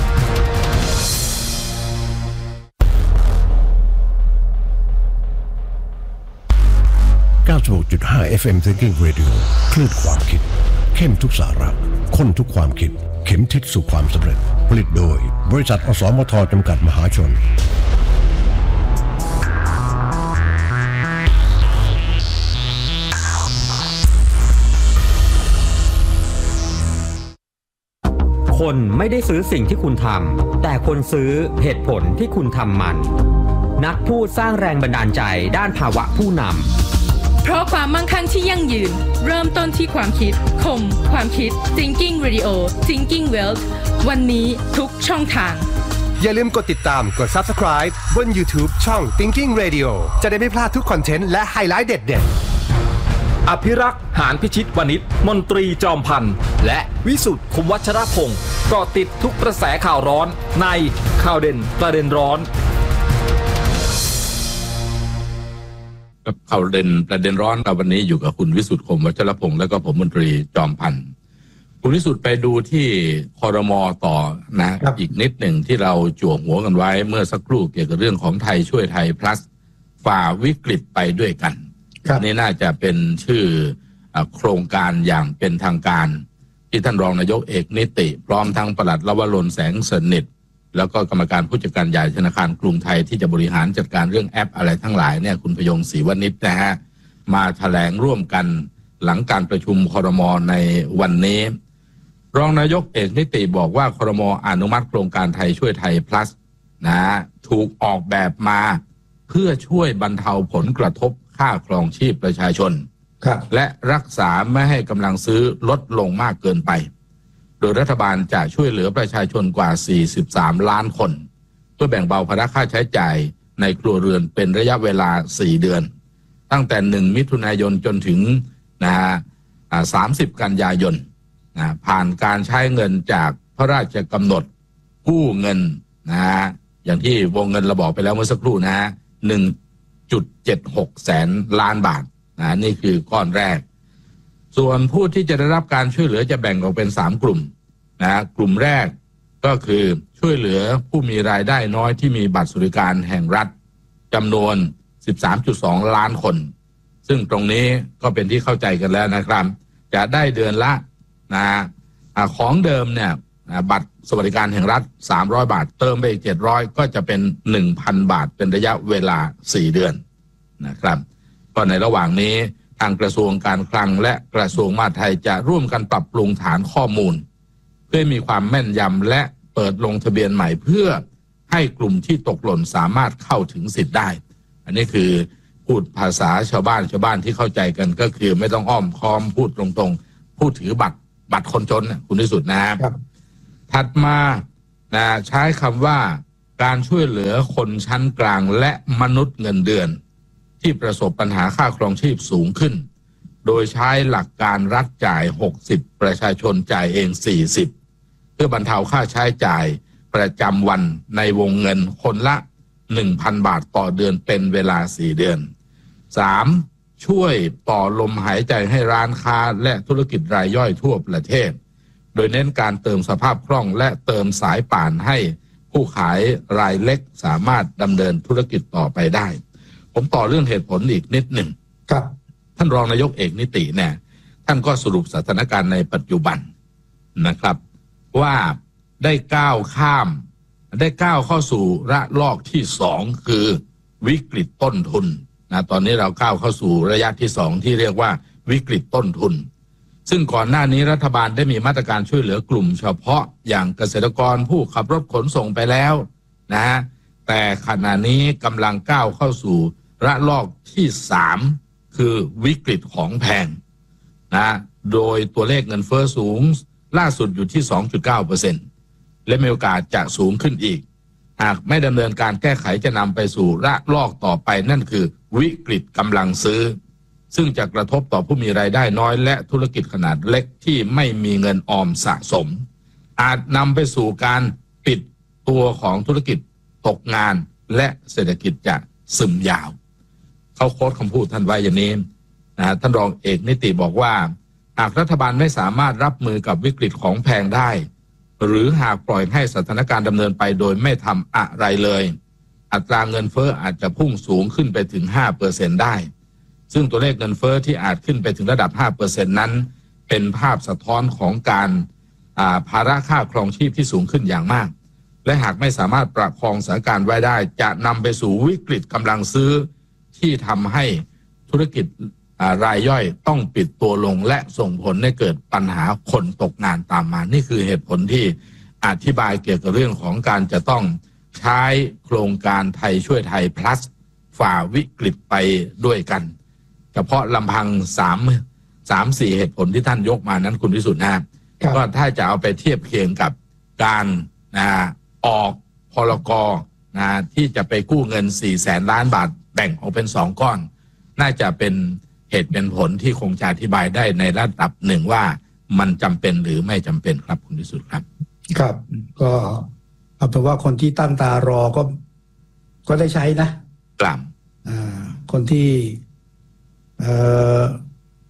เก้าสิบหกจุดห้า เอฟ เอ็ม Thinking Radio คลื่นความคิดเข้มทุกสาระข้นทุกความคิดเข็มทิศสู่ความสำเร็จผลิตโดยบริษัทอสมทจำกัดมหาชนคนไม่ได้ซื้อสิ่งที่คุณทำแต่คนซื้อเหตุผลที่คุณทำมันนักพูดสร้างแรงบันดาลใจด้านภาวะผู้นำเพราะความมั่งคั่งที่ยั่งยืนเริ่มต้นที่ความคิดคมความคิด Thinking Radio Thinking Wealth วันนี้ทุกช่องทางอย่าลืมกดติดตามกด Subscribe บน YouTube ช่อง Thinking Radio จะได้ไม่พลาดทุกคอนเทนต์และไฮไลท์เด็ดๆอภิรักษ์หานพิชิตวณิชมนตรีจอมพันธ์และวิสุทธิ์คมวัชรพงศ์ก็ติดทุกกระแสข่าวร้อนในข่าวเด่นประเด็นร้อนกับข่าวเด่นประเด็นร้อนกับวันนี้อยู่กับคุณวิสุทธิ์คมวัชรพงศ์และก็ผมมนตรีจอมพันธ์คุณวิสุทธิ์ไปดูที่ครม.ต่อนะอีกนิดหนึ่งที่เราจั่วหัวกันไว้เมื่อสักครู่เกี่ยวกับเรื่องของไทยช่วยไทย plus ฝ่าวิกฤตไปด้วยกันนี่น่าจะเป็นชื่อโครงการอย่างเป็นทางการที่ท่านรองนายกเอกนิติพร้อมทั้งปลัดลวรนแสงสนิทแล้วก็กรรมการผู้จัดการใหญ่ธนาคารกรุงไทยที่จะบริหารจัดการเรื่องแอปอะไรทั้งหลายเนี่ยคุณพยงศรีวณิชนะฮะมาแถลงร่วมกันหลังการประชุมครม.ในวันนี้รองนายกเอกนิติบอกว่าครม.อนุมัติโครงการไทยช่วยไทย plus นะถูกออกแบบมาเพื่อช่วยบรรเทาผลกระทบค่าครองชีพประชาชนและรักษาไม่ให้กำลังซื้อลดลงมากเกินไปโดยรัฐบาลจะช่วยเหลือประชาชนกว่าสี่สิบสามล้านคนเพื่อแบ่งเบาภาระค่าใช้จ่ายในครัวเรือนเป็นระยะเวลาสี่เดือนตั้งแต่หนึ่งมิถุนายนจนถึงนะฮะสามสิบกันยายนนะผ่านการใช้เงินจากพระราชกำหนดกู้เงินนะฮะอย่างที่วงเงินเราบอกไปแล้วเมื่อสักครู่นะฮะหนึ่งจุดเจ็ดหกแสนล้านบาทนะนี่คือก้อนแรกส่วนผู้ที่จะได้รับการช่วยเหลือจะแบ่งออกเป็นสามกลุ่มนะกลุ่มแรกก็คือช่วยเหลือผู้มีรายได้น้อยที่มีบัตรสวัสดิการแห่งรัฐจำนวน สิบสามจุดสอง ล้านคนซึ่งตรงนี้ก็เป็นที่เข้าใจกันแล้วนะครับจะได้เดือนละนะของเดิมเนี่ยบัตรสวัสดิการแห่งรัฐสามร้อยบาทเติมไปอีกเจ็ดร้อยก็จะเป็น หนึ่งพัน บาทเป็นระยะเวลาสี่เดือนนะครับก็ในระหว่างนี้ทางกระทรวงการคลังและกระทรวงมหาดไทยจะร่วมกันปรับปรุงฐานข้อมูลเพื่อมีความแม่นยำและเปิดลงทะเบียนใหม่เพื่อให้กลุ่มที่ตกหล่นสามารถเข้าถึงสิทธิ์ได้อันนี้คือพูดภาษาชาวบ้านชาวบ้านที่เข้าใจกันก็คือไม่ต้องอ้อมค้อมพูดตรงๆผู้ถือบัตรบัตรคนจนคุณที่สุดนะครับถัดมานะใช้คำว่าการช่วยเหลือคนชั้นกลางและมนุษย์เงินเดือนที่ประสบปัญหาค่าครองชีพสูงขึ้นโดยใช้หลักการรัฐจ่ายหกสิบประชาชนจ่ายเองสี่สิบเพื่อบรรเทาค่าใช้จ่ายประจำวันในวงเงินคนละ หนึ่งพัน บาทต่อเดือนเป็นเวลาสี่เดือนสามช่วยต่อลมหายใจให้ร้านค้าและธุรกิจรายย่อยทั่วประเทศโดยเน้นการเติมสภาพคล่องและเติมสายป่านให้ผู้ขายรายเล็กสามารถดำเนินธุรกิจต่อไปได้ผมต่อเรื่องเหตุผลอีกนิดหนึ่งครับท่านรองนายกเอกนิติเนี่ยท่านก็สรุปสถานการณ์ในปัจจุบันนะครับว่าได้ก้าวข้ามได้ก้าวเข้าสู่ระลอกที่สองคือวิกฤตต้นทุนนะตอนนี้เราก้าวเข้าสู่ระยะที่สองที่เรียกว่าวิกฤตต้นทุนซึ่งก่อนหน้านี้รัฐบาลได้มีมาตรการช่วยเหลือกลุ่มเฉพาะอย่างเกษตรกรผู้ขับรถขนส่งไปแล้วนะฮะแต่ขณะนี้กำลังก้าวเข้าสู่ระลอกที่สามคือวิกฤตของแพงนะโดยตัวเลขเงินเฟ้อสูงล่าสุดอยู่ที่ สองจุดเก้าเปอร์เซ็นต์ และมีโอกาสจะสูงขึ้นอีกหากไม่ดำเนินการแก้ไขจะนำไปสู่ระลอกต่อไปนั่นคือวิกฤตกำลังซื้อซึ่งจะกระทบต่อผู้มีรายได้น้อยและธุรกิจขนาดเล็กที่ไม่มีเงินออมสะสมอาจนำไปสู่การปิดตัวของธุรกิจตกงานและเศรษฐกิจจะซึมยาวเขาโค้ดคำพูดท่านไว้อย่างนี้นะท่านรองเอกนิติบอกว่าหากรัฐบาลไม่สามารถรับมือกับวิกฤตของแพงได้หรือหากปล่อยให้สถานการณ์ดำเนินไปโดยไม่ทำอะไรเลยอัตราเงินเฟ้ออาจจะพุ่งสูงขึ้นไปถึง ห้าเปอร์เซ็นต์ ได้ซึ่งตัวเลขเงินเฟ้อที่อาจขึ้นไปถึงระดับ ห้าเปอร์เซ็นต์ นั้นเป็นภาพสะท้อนของการภาระค่าครองชีพที่สูงขึ้นอย่างมากและหากไม่สามารถประคองสถานการณ์ไว้ได้จะนำไปสู่วิกฤตกำลังซื้อที่ทำให้ธุรกิจรายย่อยต้องปิดตัวลงและส่งผลให้เกิดปัญหาคนตกงานตามมานี่คือเหตุผลที่อธิบายเกี่ยวกับเรื่องของการจะต้องใช้โครงการไทยช่วยไทย plus ฝ่าวิกฤตไปด้วยกันเฉพาะลำพังสามสามสี่เหตุผลที่ท่านยกมานั้นคุณวิสุทธิ์นะก็ถ้าจะเอาไปเทียบเคียงกับการนะออกพรกนะที่จะไปกู้เงินสี่แสนล้านบาทแบ่งออกเป็นสองก้อนน่าจะเป็นเหตุเป็นผลที่คงจะอธิบายได้ในระดับหนึ่งว่ามันจำเป็นหรือไม่จำเป็นครับคุณวิสุทธิ์ครับครับก็เอาเป็นว่าคนที่ตั้งตารอก็ก็ได้ใช้นะครับอ่าคนที่เอ่อ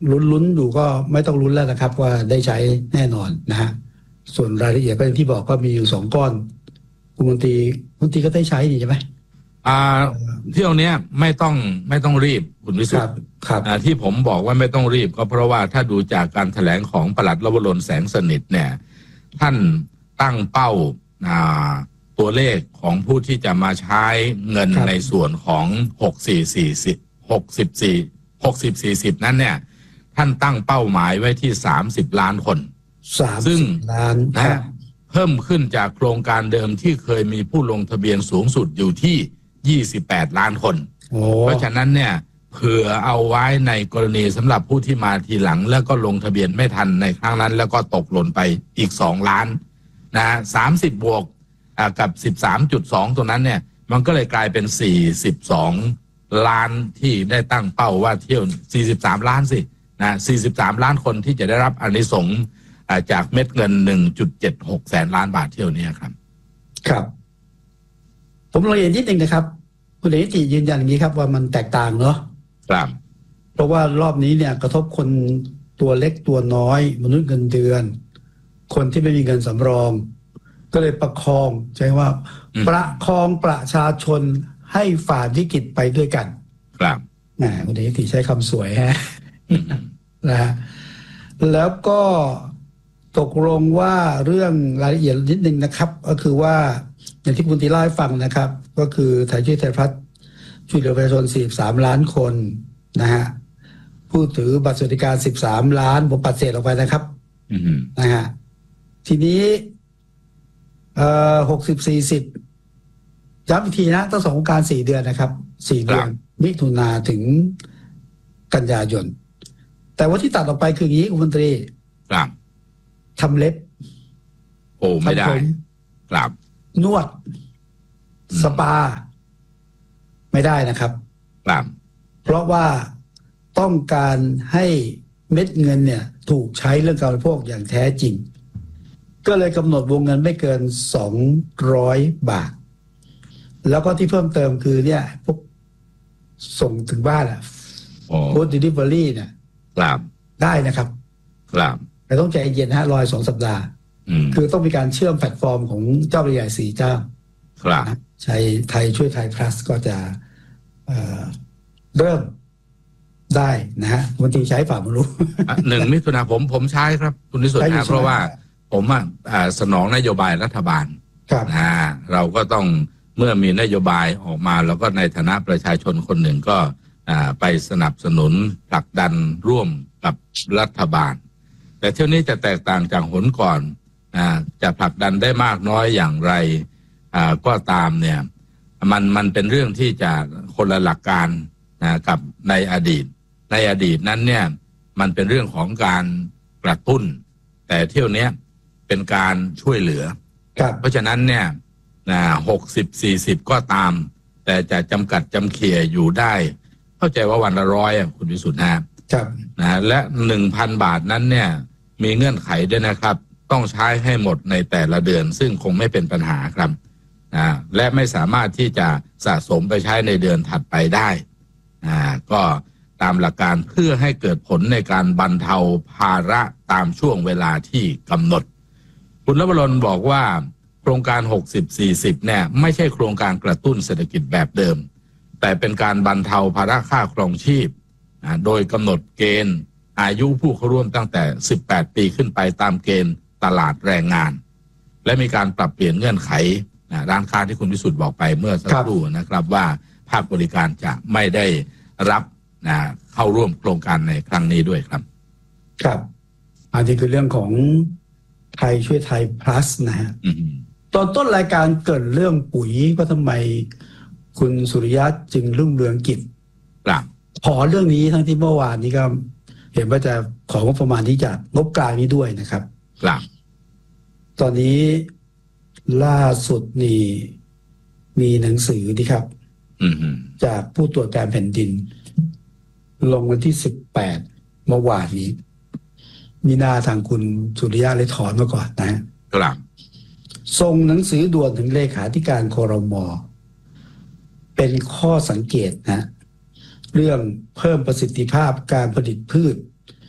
ลุ้นๆอยู่ก็ไม่ต้องลุ้นแล้วนะครับ ว่าได้ใช้แน่นอนนะฮะส่วนรายละเอียดก็อย่างที่บอกก็มีอยู่สองก้อนคุณมนตรีคุณมนตรีก็ได้ใช้นี่ใช่ไหมอ่าเที่ยวเนี้ยไม่ต้องไม่ต้องรีบคุณวิสุทธิ์ครับที่ผมบอกว่าไม่ต้องรีบก็เพราะว่าถ้าดูจากการแถลงของปลัดลวรนแสงสนิทเนี่ยท่านตั้งเป้าอ่าตัวเลขของผู้ที่จะมาใช้เงินในส่วนของหกสี่สี่สิบหกสิบสี่หกสิบสี่สิบนั้นเนี่ยท่านตั้งเป้าหมายไว้ที่สามสิบล้านคนซึ่งนะเพิ่มขึ้นจากโครงการเดิมที่เคยมีผู้ลงทะเบียนสูงสุดอยู่ที่ยี่สิบแปดล้านคนเพราะฉะนั้นเนี่ยเผื่อเอาไว้ในกรณีสำหรับผู้ที่มาทีหลังแล้วก็ลงทะเบียนไม่ทันในครั้งนั้นแล้วก็ตกหล่นไปอีกสองล้านนะสามสิบบวกกับ สิบสามจุดสอง ตัวนั้นเนี่ยมันก็เลยกลายเป็นสี่สิบสองล้านที่ได้ตั้งเป้าว่าเที่ยวสี่สิบสามล้านสินะสี่สิบสามล้านคนที่จะได้รับอานิสงส์จากเม็ดเงิน หนึ่งจุดเจ็ดหก แสนล้านบาทเที่ยวนี้ครับครับผมละเอียดนิดนึงนะครับคุณเอกจิยืนยันอย่างนี้ครับว่ามันแตกต่างเนาะครับเพราะว่ารอบนี้เนี่ยกระทบคนตัวเล็กตัวน้อยมนุษย์เงินเดือนคนที่ไม่มีเงินสำรองก็เลยประคองใช่ว่าประคองประชาชนให้ฝ่าวิกฤตไปด้วยกันครับแหมคุณเอกจิใช้คำสวยฮะนะฮะแล้วก็ตกลงว่าเรื่องรายละเอียดนิดนึงนะครับก็คือว่าอย่างที่คุณตีเล่าให้ฟังนะครับก็คือไทยช่วยไทยพลัสช่วยเหลือประชาชนสี่สิบสามล้านคนนะฮะผู้ถือบัตรสวัสดิการสิบสามล้านผมปัดเศษออกไปนะครับนะฮะทีนี้เอ่อหกสิบสี่สิบย้ำอีกทีนะต้องสงกรานต์สี่เดือนนะครับสี่เดือนมิถุนาถึงกันยายนแต่ว่าที่ตัดออกไปคืออย่างนี้คุณมนตรีครับทำเล็บโอ้ไม่ได้ครับนวดสปาไม่ได้นะครับครับเพราะว่าต้องการให้เม็ดเงินเนี่ยถูกใช้เรื่องการบริโภคอย่างแท้จริงก็เลยกำหนดวงเงินไม่เกินสองร้อยบาทแล้วก็ที่เพิ่มเติมคือเนี่ยพวกส่งถึงบ้านอะฟู้ดเดลิเวอรี่เนี่ยครับได้นะครับครับแต่ต้องใจเย็นฮะรอยสองสัปดาห์คือต้องมีการเชื่อมแพลตฟอร์มของเจ้าใหญ่สี่เจ้าครับใช้ไทยช่วยไทยพลัสก็จะเอ่อเริ่มได้นะฮะวันที่ใช้ฝ่ามือรู้หนึ่งมิถุนาผมผมใช้ครับคุณนิสุทธิ์นะเพราะว่าผมอ่ะสนองนโยบายรัฐบาลนะเราก็ต้องเมื่อมีนโยบายออกมาแล้วก็ในฐานะประชาชนคนหนึ่งก็ไปสนับสนุนผลักดันร่วมกับรัฐบาลแต่เที่ยวนี้จะแตกต่างจากหนก่อนจะผลักดันได้มากน้อยอย่างไรก็ตามเนี่ยมันมันเป็นเรื่องที่จะคนละหลักการกับในอดีตในอดีตนั้นเนี่ยมันเป็นเรื่องของการกระตุ้นแต่เที่ยวนี้เป็นการช่วยเหลือเพราะฉะนั้นเนี่ยหกสิบสี่สิบก็ตามแต่จะจำกัดจำเขี่ยอยู่ได้เข้าใจว่าวันละร้อยคุณวิสุทธิ์นะครับนะและหนึ่งพันบาทนั้นเนี่ยมีเงื่อนไขด้วยนะครับต้องใช้ให้หมดในแต่ละเดือนซึ่งคงไม่เป็นปัญหาครับนะและไม่สามารถที่จะสะสมไปใช้ในเดือนถัดไปได้นะก็ตามหลักการเพื่อให้เกิดผลในการบรรเทาภาระตามช่วงเวลาที่กำหนดคุณลวรนบอกว่าโครงการหกสิบสี่สิบเนี่ยไม่ใช่โครงการกระตุ้นเศรษฐกิจแบบเดิมแต่เป็นการบรรเทาภาระค่าครองชีพโดยกำหนดเกณฑ์อายุผู้เข้าร่วมตั้งแต่สิบแปดปีขึ้นไปตามเกณฑ์ตลาดแรงงานและมีการปรับเปลี่ยนเงื่อนไขร้านค้าที่คุณวิสุทธิ์บอกไปเมื่อสักครู่นะครับว่าภาคบริการจะไม่ได้รับนะเข้าร่วมโครงการในครั้งนี้ด้วยครับครับอันนี้คือเรื่องของไทยช่วยไทย plus นะฮะตอนต้นรายการเกิดเรื่องปุ๋ยว่าทำไมคุณสุริยะจึงรุ่งเรืองกิจขอเรื่องนี้ทั้งที่เมื่อวานนี้ก็เห็นว่าจะของงบประมาณที่จะงบกลางนี้ด้วยนะครับตอนนี้ล่าสุดนี่มีหนังสือดีครับจากผู้ตรวจการแผ่นดินลงวันที่สิบแปดเมื่อวานนี้มีหน้าทางคุณสุริยะเลยถอนมาก่อนนะครับส่งหนังสือด่วนถึงเลขาธิการครม.เป็นข้อสังเกตนะเรื่องเพิ่มประสิทธิภาพการผลิตพืช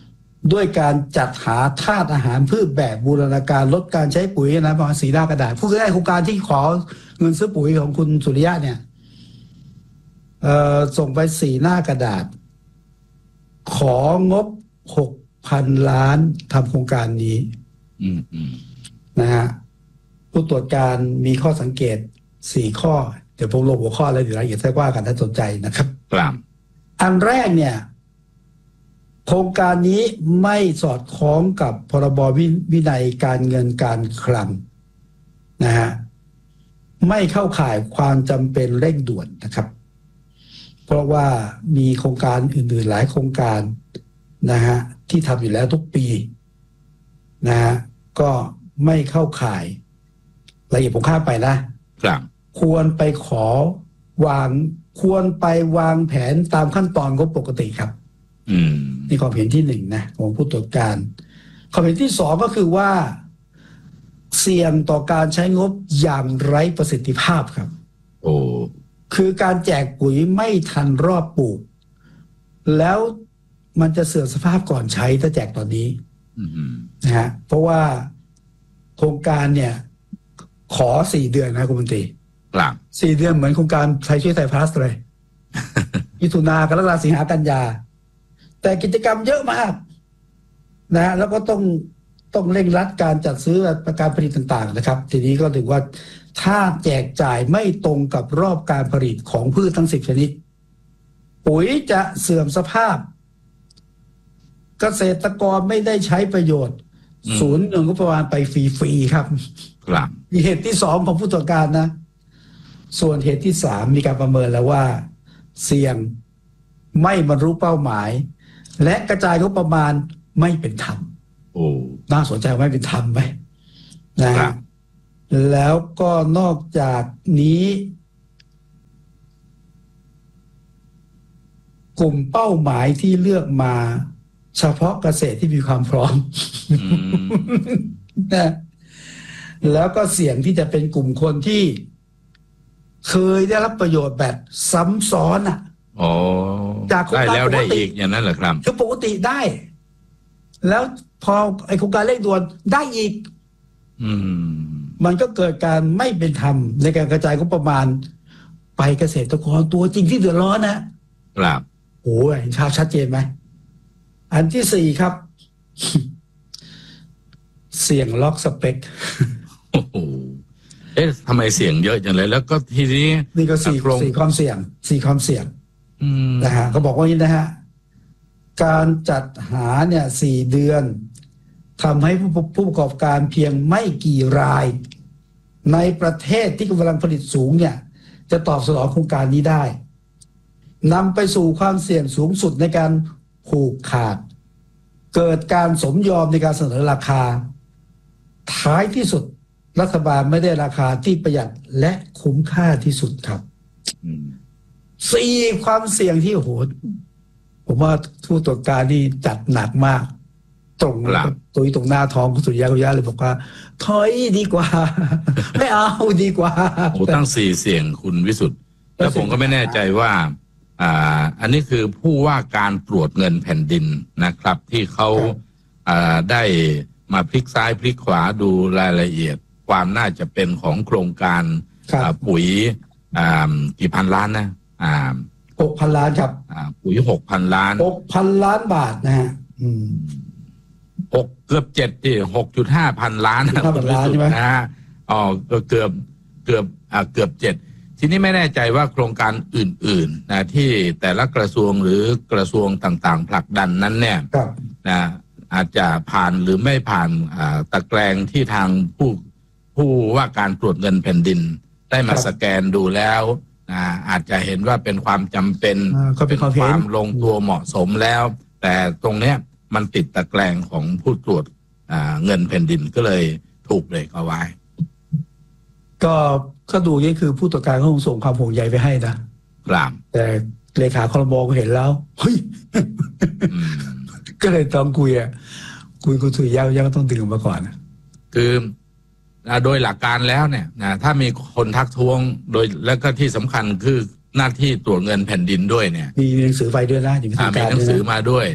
ด้วยการจัดหาธาตุอาหารพืชแบบบูรณาการลดการใช้ปุ๋ยนะประมาณสีหน้ากระดาษผู้ได้โครงการที่ขอเงินซื้อปุ๋ยของคุณสุริยะเนี่ยเอ่อส่งไปสี่หน้ากระดาษของบหกพันล้านทำโครงการนี้นะฮะผู้ตรวจการมีข้อสังเกตสี่ข้อเดี๋ยวผมลงหัวข้อแล้วเดี๋ยวรายละเอียดให้ว่ากันถ้าสนใจนะครับครับอันแรกเนี่ยโครงการนี้ไม่สอดคล้องกับพรบวินัยการเงินการคลังนะฮะไม่เข้าข่ายความจำเป็นเร่งด่วนนะครับเพราะว่ามีโครงการอื่นๆหลายโครงการนะฮะที่ทำอยู่แล้วทุกปีนะฮะก็ไม่เข้าข่ายรายละเอียดผมข้ามไปนะครับควรไปขอวางควรไปวางแผนตามขั้นตอนงบปกติครับนี่ความเห็นที่หนึ่งนะของผู้ตรวจการความเห็นที่สองก็คือว่าเสี่ยงต่อการใช้งบอย่างไร้ประสิทธิภาพครับโอ้คือการแจกปุ๋ยไม่ทันรอบปลูกแล้วมันจะเสื่อมสภาพก่อนใช้ถ้าแจกตอนนี้นะฮะเพราะว่าโครงการเนี่ยขอสี่เดือนนะคุณมนตรีครับสี่เดือนเหมือนโครงการไทยช่วยไทยพลัสเลย มิถุนากรกฎาสิงหากันยาแต่กิจกรรมเยอะมากนะแล้วก็ต้องต้องเร่งรัดการจัดซื้อประการผลิตต่างๆนะครับทีนี้ก็ถือว่าถ้าแจกจ่ายไม่ตรงกับรอบการผลิตของพืชทั้งสิบชนิดปุ๋ยจะเสื่อมสภาพเกษตรกรไม่ได้ใช้ประโยชน์ศูนย์เงินงบประมาณไปฟรีๆครับครับมีเหตุที่สองของผู้ตรวจการนะส่วนเหตุที่สามมีการประเมินแล้วว่าเสี่ยงไม่บรรลุเป้าหมายและกระจายงบประมาณไม่เป็นธรรมโอ้น่าสนใจไม่เป็นธรรมไหมนะแล้วก็นอกจากนี้กลุ่มเป้าหมายที่เลือกมาเฉพาะเกษตรที่มีความพร้อมนะแล้วก็เสี่ยงที่จะเป็นกลุ่มคนที่เคยได้รับประโยชน์แบบซ้ำซ้อนอ่ะอ๋อจากโครงการได้แล้วได้อีกอย่างนั้นเหรอครับคือปกติได้แล้วพอไอโครงการเร่งด่วนได้อีกอืมมันก็เกิดการไม่เป็นธรรมในการกระจายงบประมาณไปเกษตรกรตัวจริงที่เดือดร้อนนะครับโอ้ยชาชัดเจนไหมอันที่สี่ครับเสี่ยงล็อกสเปคโอ้โหเอ๊ะทำไมเสี่ยงเยอะจังเลยแล้วก็ทีนี้นี่ก็สี่สี่ความเสี่ยงสี่ความเสี่ยงนะฮะเขาบอกว่านี้นะฮะการจัดหาเนี่ยสี่เดือนทำให้ผู้ผู้ประกอบการเพียงไม่กี่รายในประเทศที่กำลังผลิตสูงเนี่ยจะตอบสนองโครงการนี้ได้นำไปสู่ความเสี่ยงสูงสุดในการผูกขาดเกิดการสมยอมในการเสนอราคาท้ายที่สุดรัฐบาลไม่ได้ราคาที่ประหยัดและคุ้มค่าที่สุดครับสี่ความเสี่ยงที่โหดผมว่าผู้ตรวจการนี่จัดหนักมากตรงตัวตรงหน้าท้องคุณสุริยะกุยะเลยบอกว่าถอยดีกว่า ไม่เอาดีกว่าโอ้ตั้งสี่เสี่ยงคุณวิสุทธ์แล้วผมก็ไม่แน่ใจว่าอ่าอันนี้คือผู้ว่าการตรวจเงินแผ่นดินนะครับที่เขาอ่าได้มาพลิกซ้ายพลิกขวาดูรายละเอียดความน่าจะเป็นของโครงการปุ๋ยอ่ากี่พันล้านนะอ่าหกพันล้านครับอ่าปุ๋ยหกพันล้านหกพันล้านบาทนะฮะอืมหกเกือบเจ็ดที่หกจุดห้าพันล้านนะคุณวิสุทธ์นะฮะอ๋อเกือบเกือบอ่าเกือบเจ็ดทีนี้ไม่แน่ใจว่าโครงการอื่นๆนะที่แต่ละกระทรวงหรือกระทรวงต่างๆผลักดันนั้นเนี่ยนะอาจจะผ่านหรือไม่ผ่านอ่าตะแกรงที่ทางผู้ผู้ว่าการตรวจเงินแผ่นดินได้มาสแกนดูแล้วนะอาจจะเห็นว่าเป็นความจำเป็นเป็นความลงตัวเหมาะสมแล้วแต่ตรงเนี้ยมันติดตะแกรงของผู้ตรวจเงินแผ่นดินก็เลยถูกเบรกเอาไว้ก็ก็ดูนี่คือผู้ตรวจการเขาคงส่งความห่วงใยไปให้นะครับแต่เลขาครม.ก็เห็นแล้วเฮ้ย ก็เลยต้องคุยอ่ะคุยคุณสุริยะยังต้องดึงมาก่อนคือโดยหลักการแล้วเนี่ยนะถ้ามีคนทักท้วงโดยแล้วก็ที่สำคัญคือหน้าที่ตรวจเงินแผ่นดินด้วยเนี่ยมีหนังสือไปด้วยนะมีหนังสือมาด้วย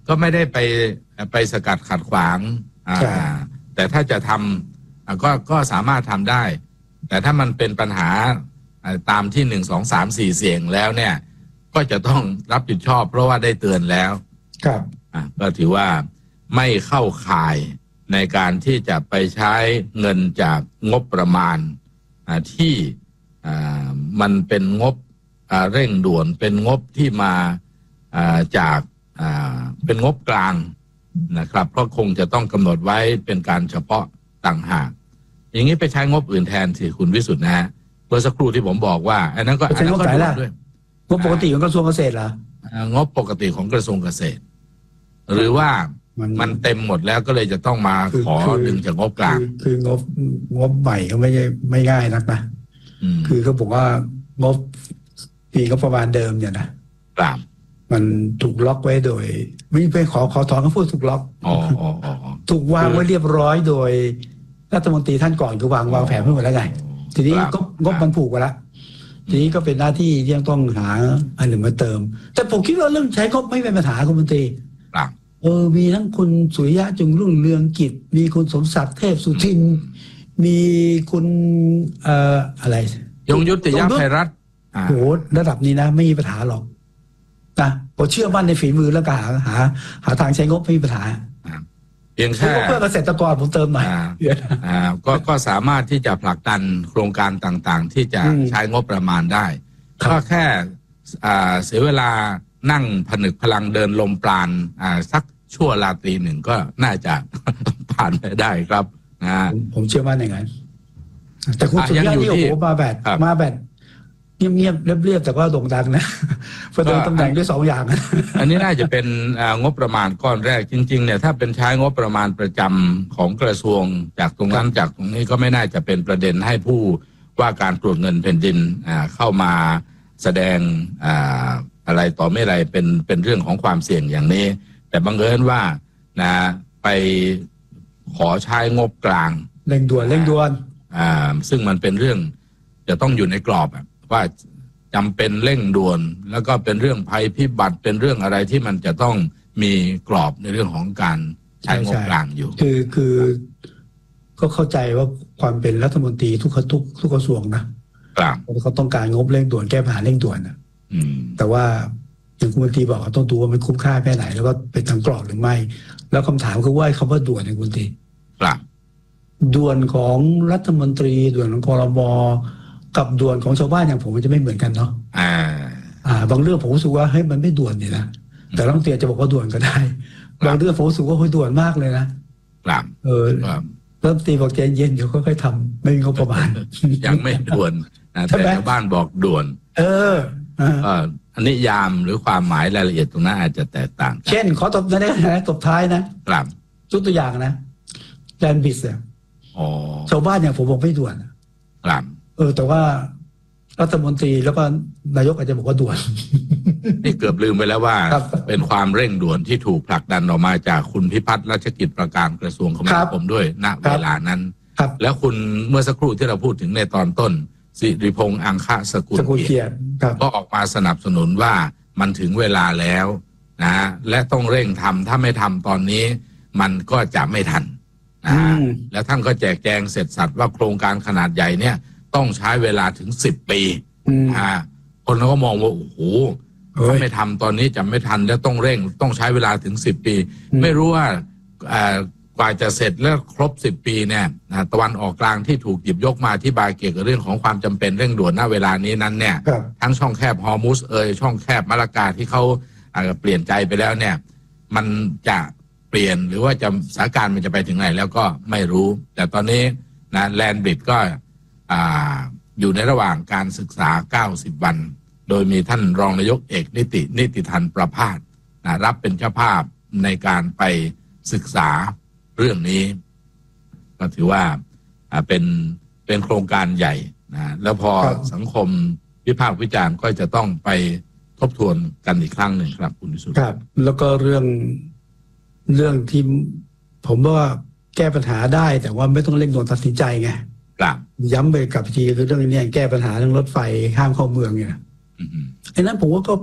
ก็ไม่ได้ไปไปสกัดขัดขวางอ่าแต่ถ้าจะทำก็ก็สามารถทำได้ แต่ถ้ามันเป็นปัญหาตามที่หนึ่งสองสามสี่เสียงแล้วเนี่ยก็จะต้องรับผิดชอบเพราะว่าได้เตือนแล้วครับอ่าก็ถือว่าไม่เข้าข่ายในการที่จะไปใช้เงินจากงบประมาณอ่าที่อ่ามันเป็นงบอ่าเร่งด่วนเป็นงบที่มาอ่าจากอ่าเป็นงบกลางนะครับเพราะคงจะต้องกำหนดไว้เป็นการเฉพาะต่างหากอย่างนี้ไปใช้งบอื่นแทนสิคุณวิสุทธิ์นะฮะเมื่อสักครู่ที่ผมบอกว่าอันนั้นก็อันนั้นก็ด่วนด้วยงบปกติของกระทรวงเกษตรเหรองบปกติของกระทรวงเกษตรหรือว่ามันเต็มหมดแล้วก็เลยจะต้องมาขอดึงจากงบกลางคืองบงบใหม่ก็ไม่ใช่ไม่ง่ายนักนะคือเขาบอกว่างบปีก็ประมาณเดิมเนี่ยนะครับมันถูกล็อกไว้โดยไม่ไปขอขอถอนคำพูดถูกล็อกถูกวางไว้เรียบร้อยโดยรัฐมนตรีท่านก่อนคือวางวางแผนไว้หมดแล้วไงทีนี้ก็งบมันผูกไว้แล้วทีนี้ก็เป็นหน้าที่ที่ยังต้องหาอันหนึ่งมาเติมแต่ผมคิดว่าเรื่องใช้งบไม่เป็นปัญหาคุณมนตรีเออมีทั้งคุณสุริยะจึงรุ่งเรืองกิจมีคุณสมศักดิ์เทพสุทินมีคุณเอ่ออะไรยงยุทธยไพรัตน์โหระดับนี้นะไม่มีปัญหาหรอกนะผมเชื่อมั่นในฝีมือแล้วก็หาหาหาทางใช้งบไม่มีปัญหาเพียงแค่เพื่อเกษตรกรผมเติมหน่อยอ่าก็ก็สามารถที่จะผลักดันโครงการต่างๆที่จะใช้งบประมาณได้ก็แค่อ่าเสียเวลานั่งผนึกพลังเดินลมปราณอ่าสักชั่วราตรีหนึ่งก็น่าจะผ่านไปได้ครับนะผมเชื่อมั่นอย่างนั้นแต่คุณสุริยะนี่โอ้โหมาแบบมาแบบเงียบๆเรียบๆแต่ก็โด่งดังนะพอเดินตำแหน่งด้วยสองอย่างอันนี้น่าจะเป็นงบประมาณก้อนแรกจริงๆเนี่ยถ้าเป็นใช้งบประมาณประจำของกระทรวงจากตรงนั้นจากตรงนี้ก็ไม่น่าจะเป็นประเด็นให้ผู้ว่าการตรวจเงินแผ่นดินเข้ามาแสดงอะไรต่อไม่ไรเป็นเป็นเรื่องของความเสี่ยงอย่างนี้แต่บังเอิญว่านะไปขอใช้งบกลางเร่งด่วนเร่งด่วนอ่าซึ่งมันเป็นเรื่องจะต้องอยู่ในกรอบว่าจำเป็นเร่งด่วนแล้วก็เป็นเรื่องภัยพิบัติเป็นเรื่องอะไรที่มันจะต้องมีกรอบในเรื่องของการใช้งบกลางอยู่คือคือก็เข้าใจว่าความเป็นรัฐมนตรีทุกทุกทุกกระทรวงนะครับเขาต้องการงบเร่งด่วนแก้ปัญหาเร่งด่วนนะแต่ว่าอย่างคุณมนตรีบอกต้องดูว่ามันคุ้มค่าแค่ไหนแล้วก็เป็นทางกรอบหรือไม่แล้วคำถามคือว่าคำว่าด่วนเนี่ยคุณมนตรีครับด่วนของรัฐมนตรีด่วนของครม.กับด่วนของชาวบ้านอย่างผมมันจะไม่เหมือนกันเนาะอ่าอ่าบางเรื่องผมรู้สึกว่าเฮ้ยมันไม่ด่วนนี่นะแต่รัฐมนตรีจะบอกว่าด่วนก็ได้บางเรื่องผมรู้สึกว่าเฮ้ยด่วนมากเลยนะครับเออรัฐมนตรีบอกใจเย็นเดี๋ยวค่อยๆทำไม่มีงบประมาณยังไม่ด่วนแต่ชาวบ้านบอกด่วนเอออันนี้ยามหรือความหมายรายละเอียดตรงนั้นอาจจะแตกต่างเช่นขอตบนะนะตบท้ายนะครับยกตัวอย่างนะแลนบิสเนี่ยชาวบ้านอย่างผมบอกไม่ด่วนครับเออแต่ว่ารัฐมนตรีแล้วก็นายกอาจจะบอกว่าด่วนนี่เกือบลืมไปแล้วว่าเป็นความเร่งด่วนที่ถูกผลักดันออกมาจากคุณพิพัฒน์รัชกิจประการกระทรวงคมนาคมด้วยณเวลานั้นแล้วคุณเมื่อสักครู่ที่เราพูดถึงในตอนต้นสิริพงษ์อังคะสกุลเกียรติก็ออกมาสนับสนุนว่ามันถึงเวลาแล้วนะและต้องเร่งทำถ้าไม่ทำตอนนี้มันก็จะไม่ทันนะแล้วท่านก็แจกแจงเสร็จสัตว์ว่าโครงการขนาดใหญ่เนี่ยต้องใช้เวลาถึงสิบปีอ่าคนเขาก็มองว่าโอ้โหถ้าไม่ทำตอนนี้จะไม่ทันแล้วต้องเร่งต้องใช้เวลาถึงสิบปีไม่รู้ว่ากว่าจะเสร็จแล้วครบสิบปีเนี่ยตะวันออกกลางที่ถูกหยิบยกมาที่บายเกี่ยวกับเรื่องของความจำเป็นเร่งด่วนณเวลานี้นั้นเนี่ยทั้งช่องแคบฮอร์มุสเอยช่องแคบมะละกาที่เขาเปลี่ยนใจไปแล้วเนี่ยมันจะเปลี่ยนหรือว่าจะสถานการณ์มันจะไปถึงไหนแล้วก็ไม่รู้แต่ตอนนี้นะแลนบริดก็อยู่ในระหว่างการศึกษาเก้าสิบวันโดยมีท่านรองนายกเอกนิตินิติธันประภาสนะรับเป็นเจ้าภาพในการไปศึกษาเรื่องนี้ก็ถือว่าเป็นเป็นโครงการใหญ่นะแล้วพอสังคมวิพากษ์วิจารณ์ก็จะต้องไปทบทวนกันอีกครั้งหนึ่งครับคุณวิสุทธิ์ครับแล้วก็เรื่องเรื่องที่ผมว่าแก้ปัญหาได้แต่ว่าไม่ต้องเร่งด่วนตัดสินใจไงย้ำไปกับทีคือเรื่องนี้แก้ปัญหาเรื่องรถไฟข้ามเข้าเมืองเนี่ยไอ้นั้นผมว่าก็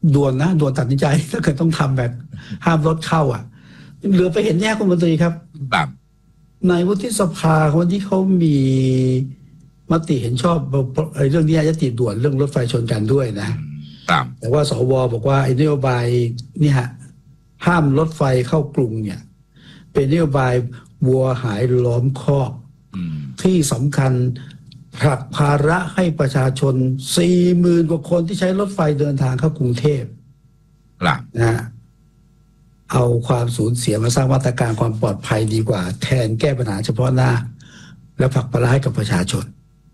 ด่วนนะด่วนตัดสินใจถ้าเกิดต้องทำแบบห้ามรถเข้าอ่ะเหลือไปเห็นแยกคุณมนตรีครับครับในวุฒิสภาวันที่เขามีมติเห็นชอบเรื่องนี้ยติด่วนเรื่องรถไฟชนกันด้วยนะครับแต่ว่าสวบอกว่าไอ้นโยบายนี่ฮะห้ามรถไฟเข้ากรุงเนี่ยเป็นนโยบายวัวหายล้อมคอกที่สำคัญผลักภาระให้ประชาชน สี่หมื่น กว่าคนที่ใช้รถไฟเดินทางเข้ากรุงเทพนะฮะเอาความสูญเสียมาสร้างมาตรการความปลอดภัยดีกว่าแทนแก้ปัญหาเฉพาะหน้าแล้วผลักภาระให้กับประชาชน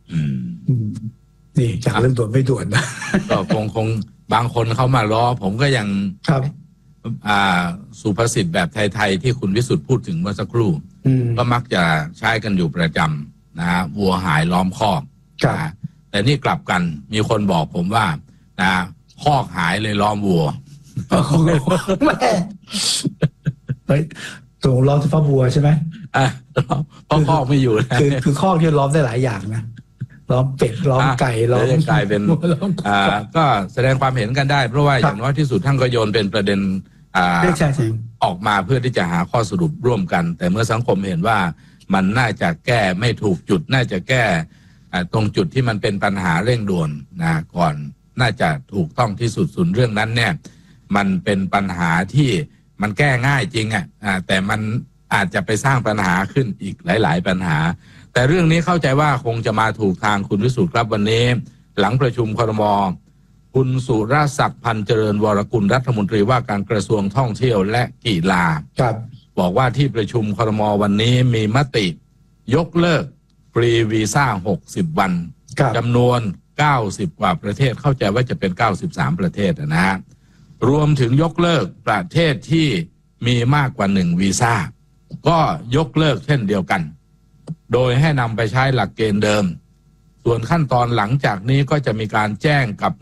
นี่จากเรื่องด่วนไม่ด่วนนะก็คงคงบางคนเขามาล้อผมก็ยังครับอ่าสุภาษิตแบบไทยๆที่คุณวิสุทธ์พูดถึงเมื่อสักครู่ก็มักจะใช้กันอยู่ประจำนะวัวหายล้อมคอกนะแต่นี่กลับกันมีคนบอกผมว่านะคอกหายเลยล้อมวัวแม่เฮ้ยตรงล้อมเฉพาะวัวใช่ไหมอ่ะเพราะคอกไม่อยู่คือคือคอกที่ล้อมได้หลายอย่างนะล้อมเป็ดล้อมไก่ล้อมกลายเป็นอ่าก็แสดงความเห็นกันได้เพราะว่าอย่างน้อยที่สุดท่านก็โยนเป็นประเด็นอ่าออกมาเพื่อที่จะหาข้อสรุปร่วมกันแต่เมื่อสังคมเห็นว่ามันน่าจะแก้ไม่ถูกจุดน่าจะแก้ตรงจุดที่มันเป็นปัญหาเร่งด่วนนะก่อนน่าจะถูกต้องที่สุดส่วนเรื่องนั้นเนี่ยมันเป็นปัญหาที่มันแก้ง่ายจริงอ่ะแต่มันอาจจะไปสร้างปัญหาขึ้นอีกหลายๆปัญหาแต่เรื่องนี้เข้าใจว่าคงจะมาถูกทางคุณวิสุทธิ์ครับวันนี้หลังประชุมครม.คุณสุรศักดิ์พันเจริญวรกุลรัฐมนตรีว่าการกระทรวงท่องเที่ยวและกีฬาครับบอกว่าที่ประชุมครม.วันนี้มีมติยกเลิกฟรีวีซ่าหกสิบวันจำนวนเก้าสิบกว่าประเทศเข้าใจว่าจะเป็นเก้าสิบสามประเทศนะฮะรวมถึงยกเลิกประเทศที่มีมากกว่าหนึ่งวีซ่าก็ยกเลิกเช่นเดียวกันโดยให้นำไปใช้หลักเกณฑ์เดิมส่วนขั้นตอนหลังจากนี้ก็จะมีการแจ้งกับ